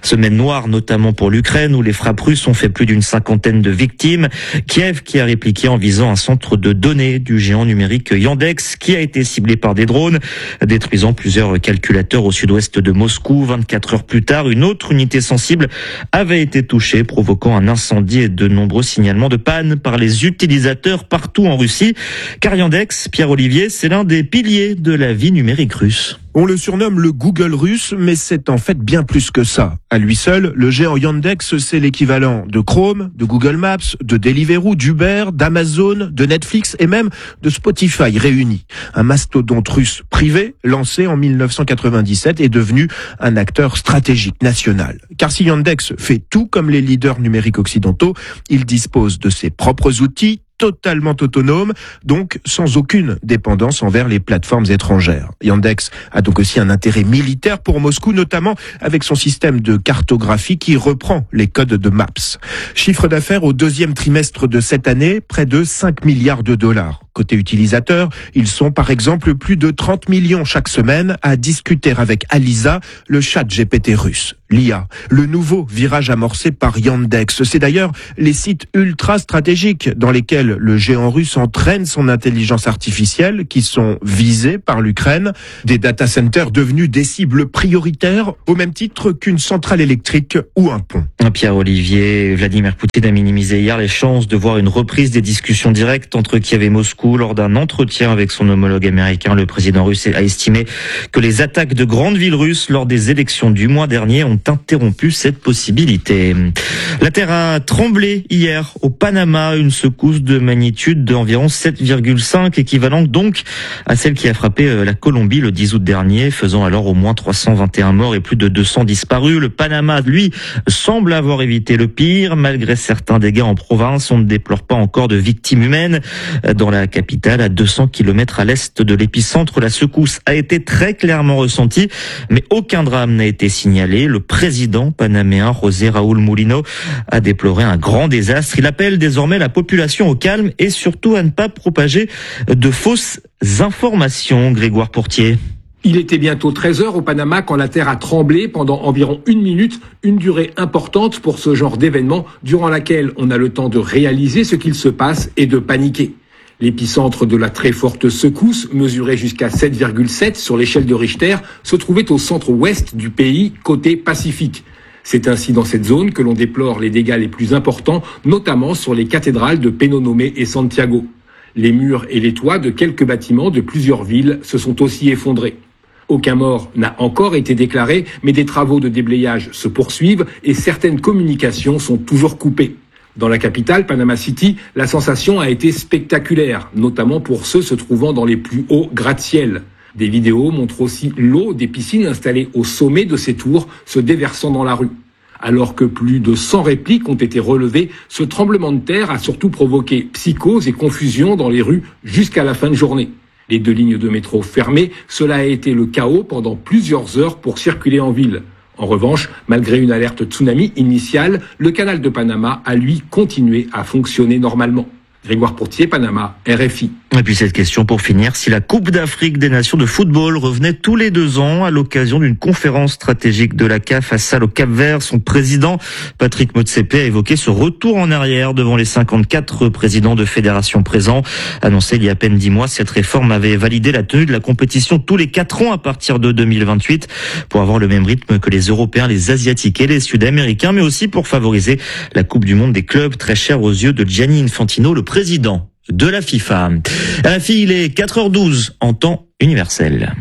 Speaker 17: Semaine noire notamment pour l'Ukraine où les frappes russes ont fait plus d'une cinquantaine de victimes. Kiev qui a répliqué en visant un centre de données du géant numérique Yandex qui a été ciblé par des drones, détruisant plusieurs calculateurs au sud-ouest de Moscou. vingt-quatre heures plus tard, une autre unité sensible avait été touchée, provoquant un incendie et de nombreux signalements de panne par les utilisateurs partout en Russie. Car Yandex, Pierre-Olivier, c'est l'un des piliers de la vie numérique russe.
Speaker 19: On le surnomme le Google russe, mais c'est en fait bien plus que ça. À lui seul, le géant Yandex, c'est l'équivalent de Chrome, de Google Maps, de Deliveroo, d'Uber, d'Amazon, de Netflix et même de Spotify réunis. Un mastodonte russe privé, lancé en mille neuf cent quatre-vingt-dix-sept, est devenu un acteur stratégique national. Car si Yandex fait tout comme les leaders numériques occidentaux, il dispose de ses propres outils, totalement autonome, donc sans aucune dépendance envers les plateformes étrangères. Yandex a donc aussi un intérêt militaire pour Moscou, notamment avec son système de cartographie qui reprend les codes de Maps. Chiffre d'affaires au deuxième trimestre de cette année, près de cinq milliards de dollars. Côté utilisateur, ils sont par exemple plus de trente millions chaque semaine à discuter avec Alisa, le chat G P T russe. L'I A, le nouveau virage amorcé par Yandex. C'est d'ailleurs les sites ultra stratégiques dans lesquels le géant russe entraîne son intelligence artificielle qui sont visés par l'Ukraine. Des data centers devenus des cibles prioritaires au même titre qu'une centrale électrique ou un pont.
Speaker 17: Pierre-Olivier, Vladimir Poutine a minimisé hier les chances de voir une reprise des discussions directes entre Kiev et Moscou. Lors d'un entretien avec son homologue américain, le président russe a estimé que les attaques de grandes villes russes lors des élections du mois dernier ont interrompu cette possibilité. La terre a tremblé hier au Panama, une secousse de magnitude d'environ sept virgule cinq, équivalente donc à celle qui a frappé la Colombie le dix août dernier, faisant alors au moins trois cent vingt et un morts et plus de deux cents disparus. Le Panama, lui, semble avoir évité le pire. Malgré certains dégâts en province, on ne déplore pas encore de victimes humaines. Dans la capitale, à deux cents kilomètres à l'est de l'épicentre, la secousse a été très clairement ressentie, mais aucun drame n'a été signalé. Le président panaméen José Raúl Mulino a déploré un grand désastre. Il appelle désormais la population au calme et surtout à ne pas propager de fausses informations. Grégoire Pourtier.
Speaker 20: Il était bientôt treize heures au Panama quand la terre a tremblé pendant environ une minute, une durée importante pour ce genre d'événement durant laquelle on a le temps de réaliser ce qu'il se passe et de paniquer. L'épicentre de la très forte secousse, mesurée jusqu'à sept virgule sept sur l'échelle de Richter, se trouvait au centre-ouest du pays, côté Pacifique. C'est ainsi dans cette zone que l'on déplore les dégâts les plus importants, notamment sur les cathédrales de Penonomé et Santiago. Les murs et les toits de quelques bâtiments de plusieurs villes se sont aussi effondrés. Aucun mort n'a encore été déclaré, mais des travaux de déblayage se poursuivent et certaines communications sont toujours coupées. Dans la capitale, Panama City, la sensation a été spectaculaire, notamment pour ceux se trouvant dans les plus hauts gratte-ciel. Des vidéos montrent aussi l'eau des piscines installées au sommet de ces tours se déversant dans la rue. Alors que plus de cent répliques ont été relevées, ce tremblement de terre a surtout provoqué psychose et confusion dans les rues jusqu'à la fin de journée. Les deux lignes de métro fermées, cela a été le chaos pendant plusieurs heures pour circuler en ville. En revanche, malgré une alerte tsunami initiale, le canal de Panama a lui continué à fonctionner normalement. Grégoire Pourtier, Panama, R F I.
Speaker 17: Et puis cette question pour finir, si la Coupe d'Afrique des Nations de football revenait tous les deux ans à l'occasion d'une conférence stratégique de la C A F à Salle au Cap-Vert, son président Patrick Motsepe a évoqué ce retour en arrière devant les cinquante-quatre présidents de fédérations présents. Annoncé il y a à peine dix mois, cette réforme avait validé la tenue de la compétition tous les quatre ans à partir de deux mille vingt-huit pour avoir le même rythme que les Européens, les Asiatiques et les Sud-Américains, mais aussi pour favoriser la Coupe du Monde des clubs très chère aux yeux de Gianni Infantino, le président de la FIFA. La fille, il est quatre heures douze en temps universel.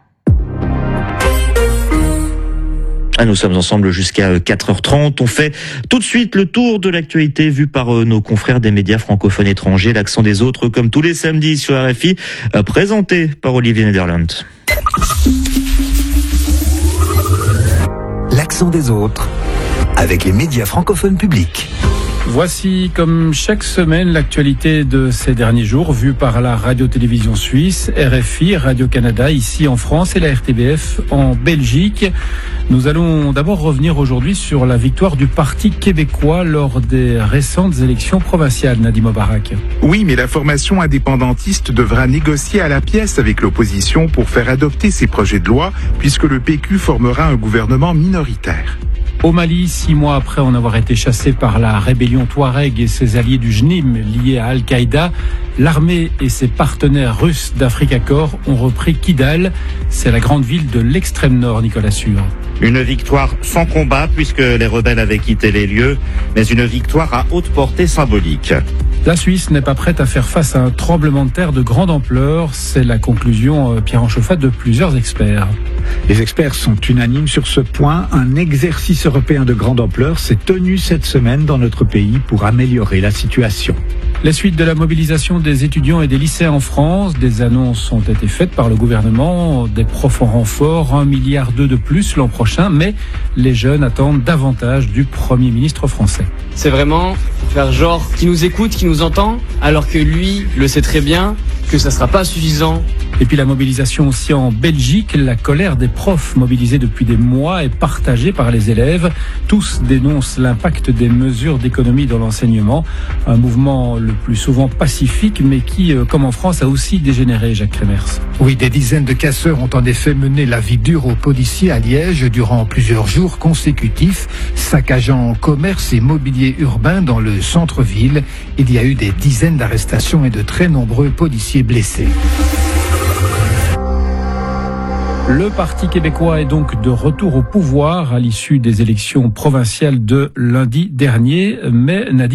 Speaker 17: Ah, nous sommes ensemble jusqu'à quatre heures trente. On fait tout de suite le tour de l'actualité vue par nos confrères des médias francophones étrangers. L'accent des autres, comme tous les samedis sur R F I, présenté par Olivier Nederland.
Speaker 16: L'accent des autres, avec les médias francophones publics.
Speaker 21: Voici, comme chaque semaine, l'actualité de ces derniers jours, vue par la radio-télévision suisse, R F I, Radio-Canada, ici en France, et la R T B F en Belgique. Nous allons d'abord revenir aujourd'hui sur la victoire du Parti québécois lors des récentes élections provinciales, Nadim Mobarak.
Speaker 22: Oui, mais la formation indépendantiste devra négocier à la pièce avec l'opposition pour faire adopter ses projets de loi, puisque le P Q formera un gouvernement minoritaire.
Speaker 21: Au Mali, six mois après en avoir été chassé par la rébellion Touareg et ses alliés du J N I M liés à Al-Qaïda, l'armée et ses partenaires russes d'Africa Corps ont repris Kidal. C'est la grande ville de l'extrême nord, Nicolas Sûr.
Speaker 3: Une victoire sans combat puisque les rebelles avaient quitté les lieux, mais une victoire à haute portée symbolique.
Speaker 21: La Suisse n'est pas prête à faire face à un tremblement de terre de grande ampleur. C'est la conclusion, Pierre Anchefat, de plusieurs experts.
Speaker 5: Les experts sont unanimes sur ce point. Un exercice européen de grande ampleur s'est tenu cette semaine dans notre pays pour améliorer la situation.
Speaker 21: Les suites de la mobilisation des étudiants et des lycéens en France, des annonces ont été faites par le gouvernement, des profs en renfort, un milliard deux de plus l'an prochain, mais les jeunes attendent davantage du Premier ministre français.
Speaker 23: C'est vraiment faire genre qui nous écoute, qui nous entend, alors que lui le sait très bien que ça ne sera pas suffisant.
Speaker 21: Et puis la mobilisation aussi en Belgique, la colère des profs mobilisés depuis des mois est partagée par les élèves. Tous dénoncent l'impact des mesures d'économie dans l'enseignement, un mouvement le plus souvent pacifique, mais qui, comme en France, a aussi dégénéré, Jacques Kremers.
Speaker 24: Oui, des dizaines de casseurs ont en effet mené la vie dure aux policiers à Liège durant plusieurs jours consécutifs, saccageant commerce et mobilier urbain dans le centre-ville. Il y a eu des dizaines d'arrestations et de très nombreux policiers blessés.
Speaker 21: Le Parti québécois est donc de retour au pouvoir à l'issue des élections provinciales de lundi dernier, mais Nadine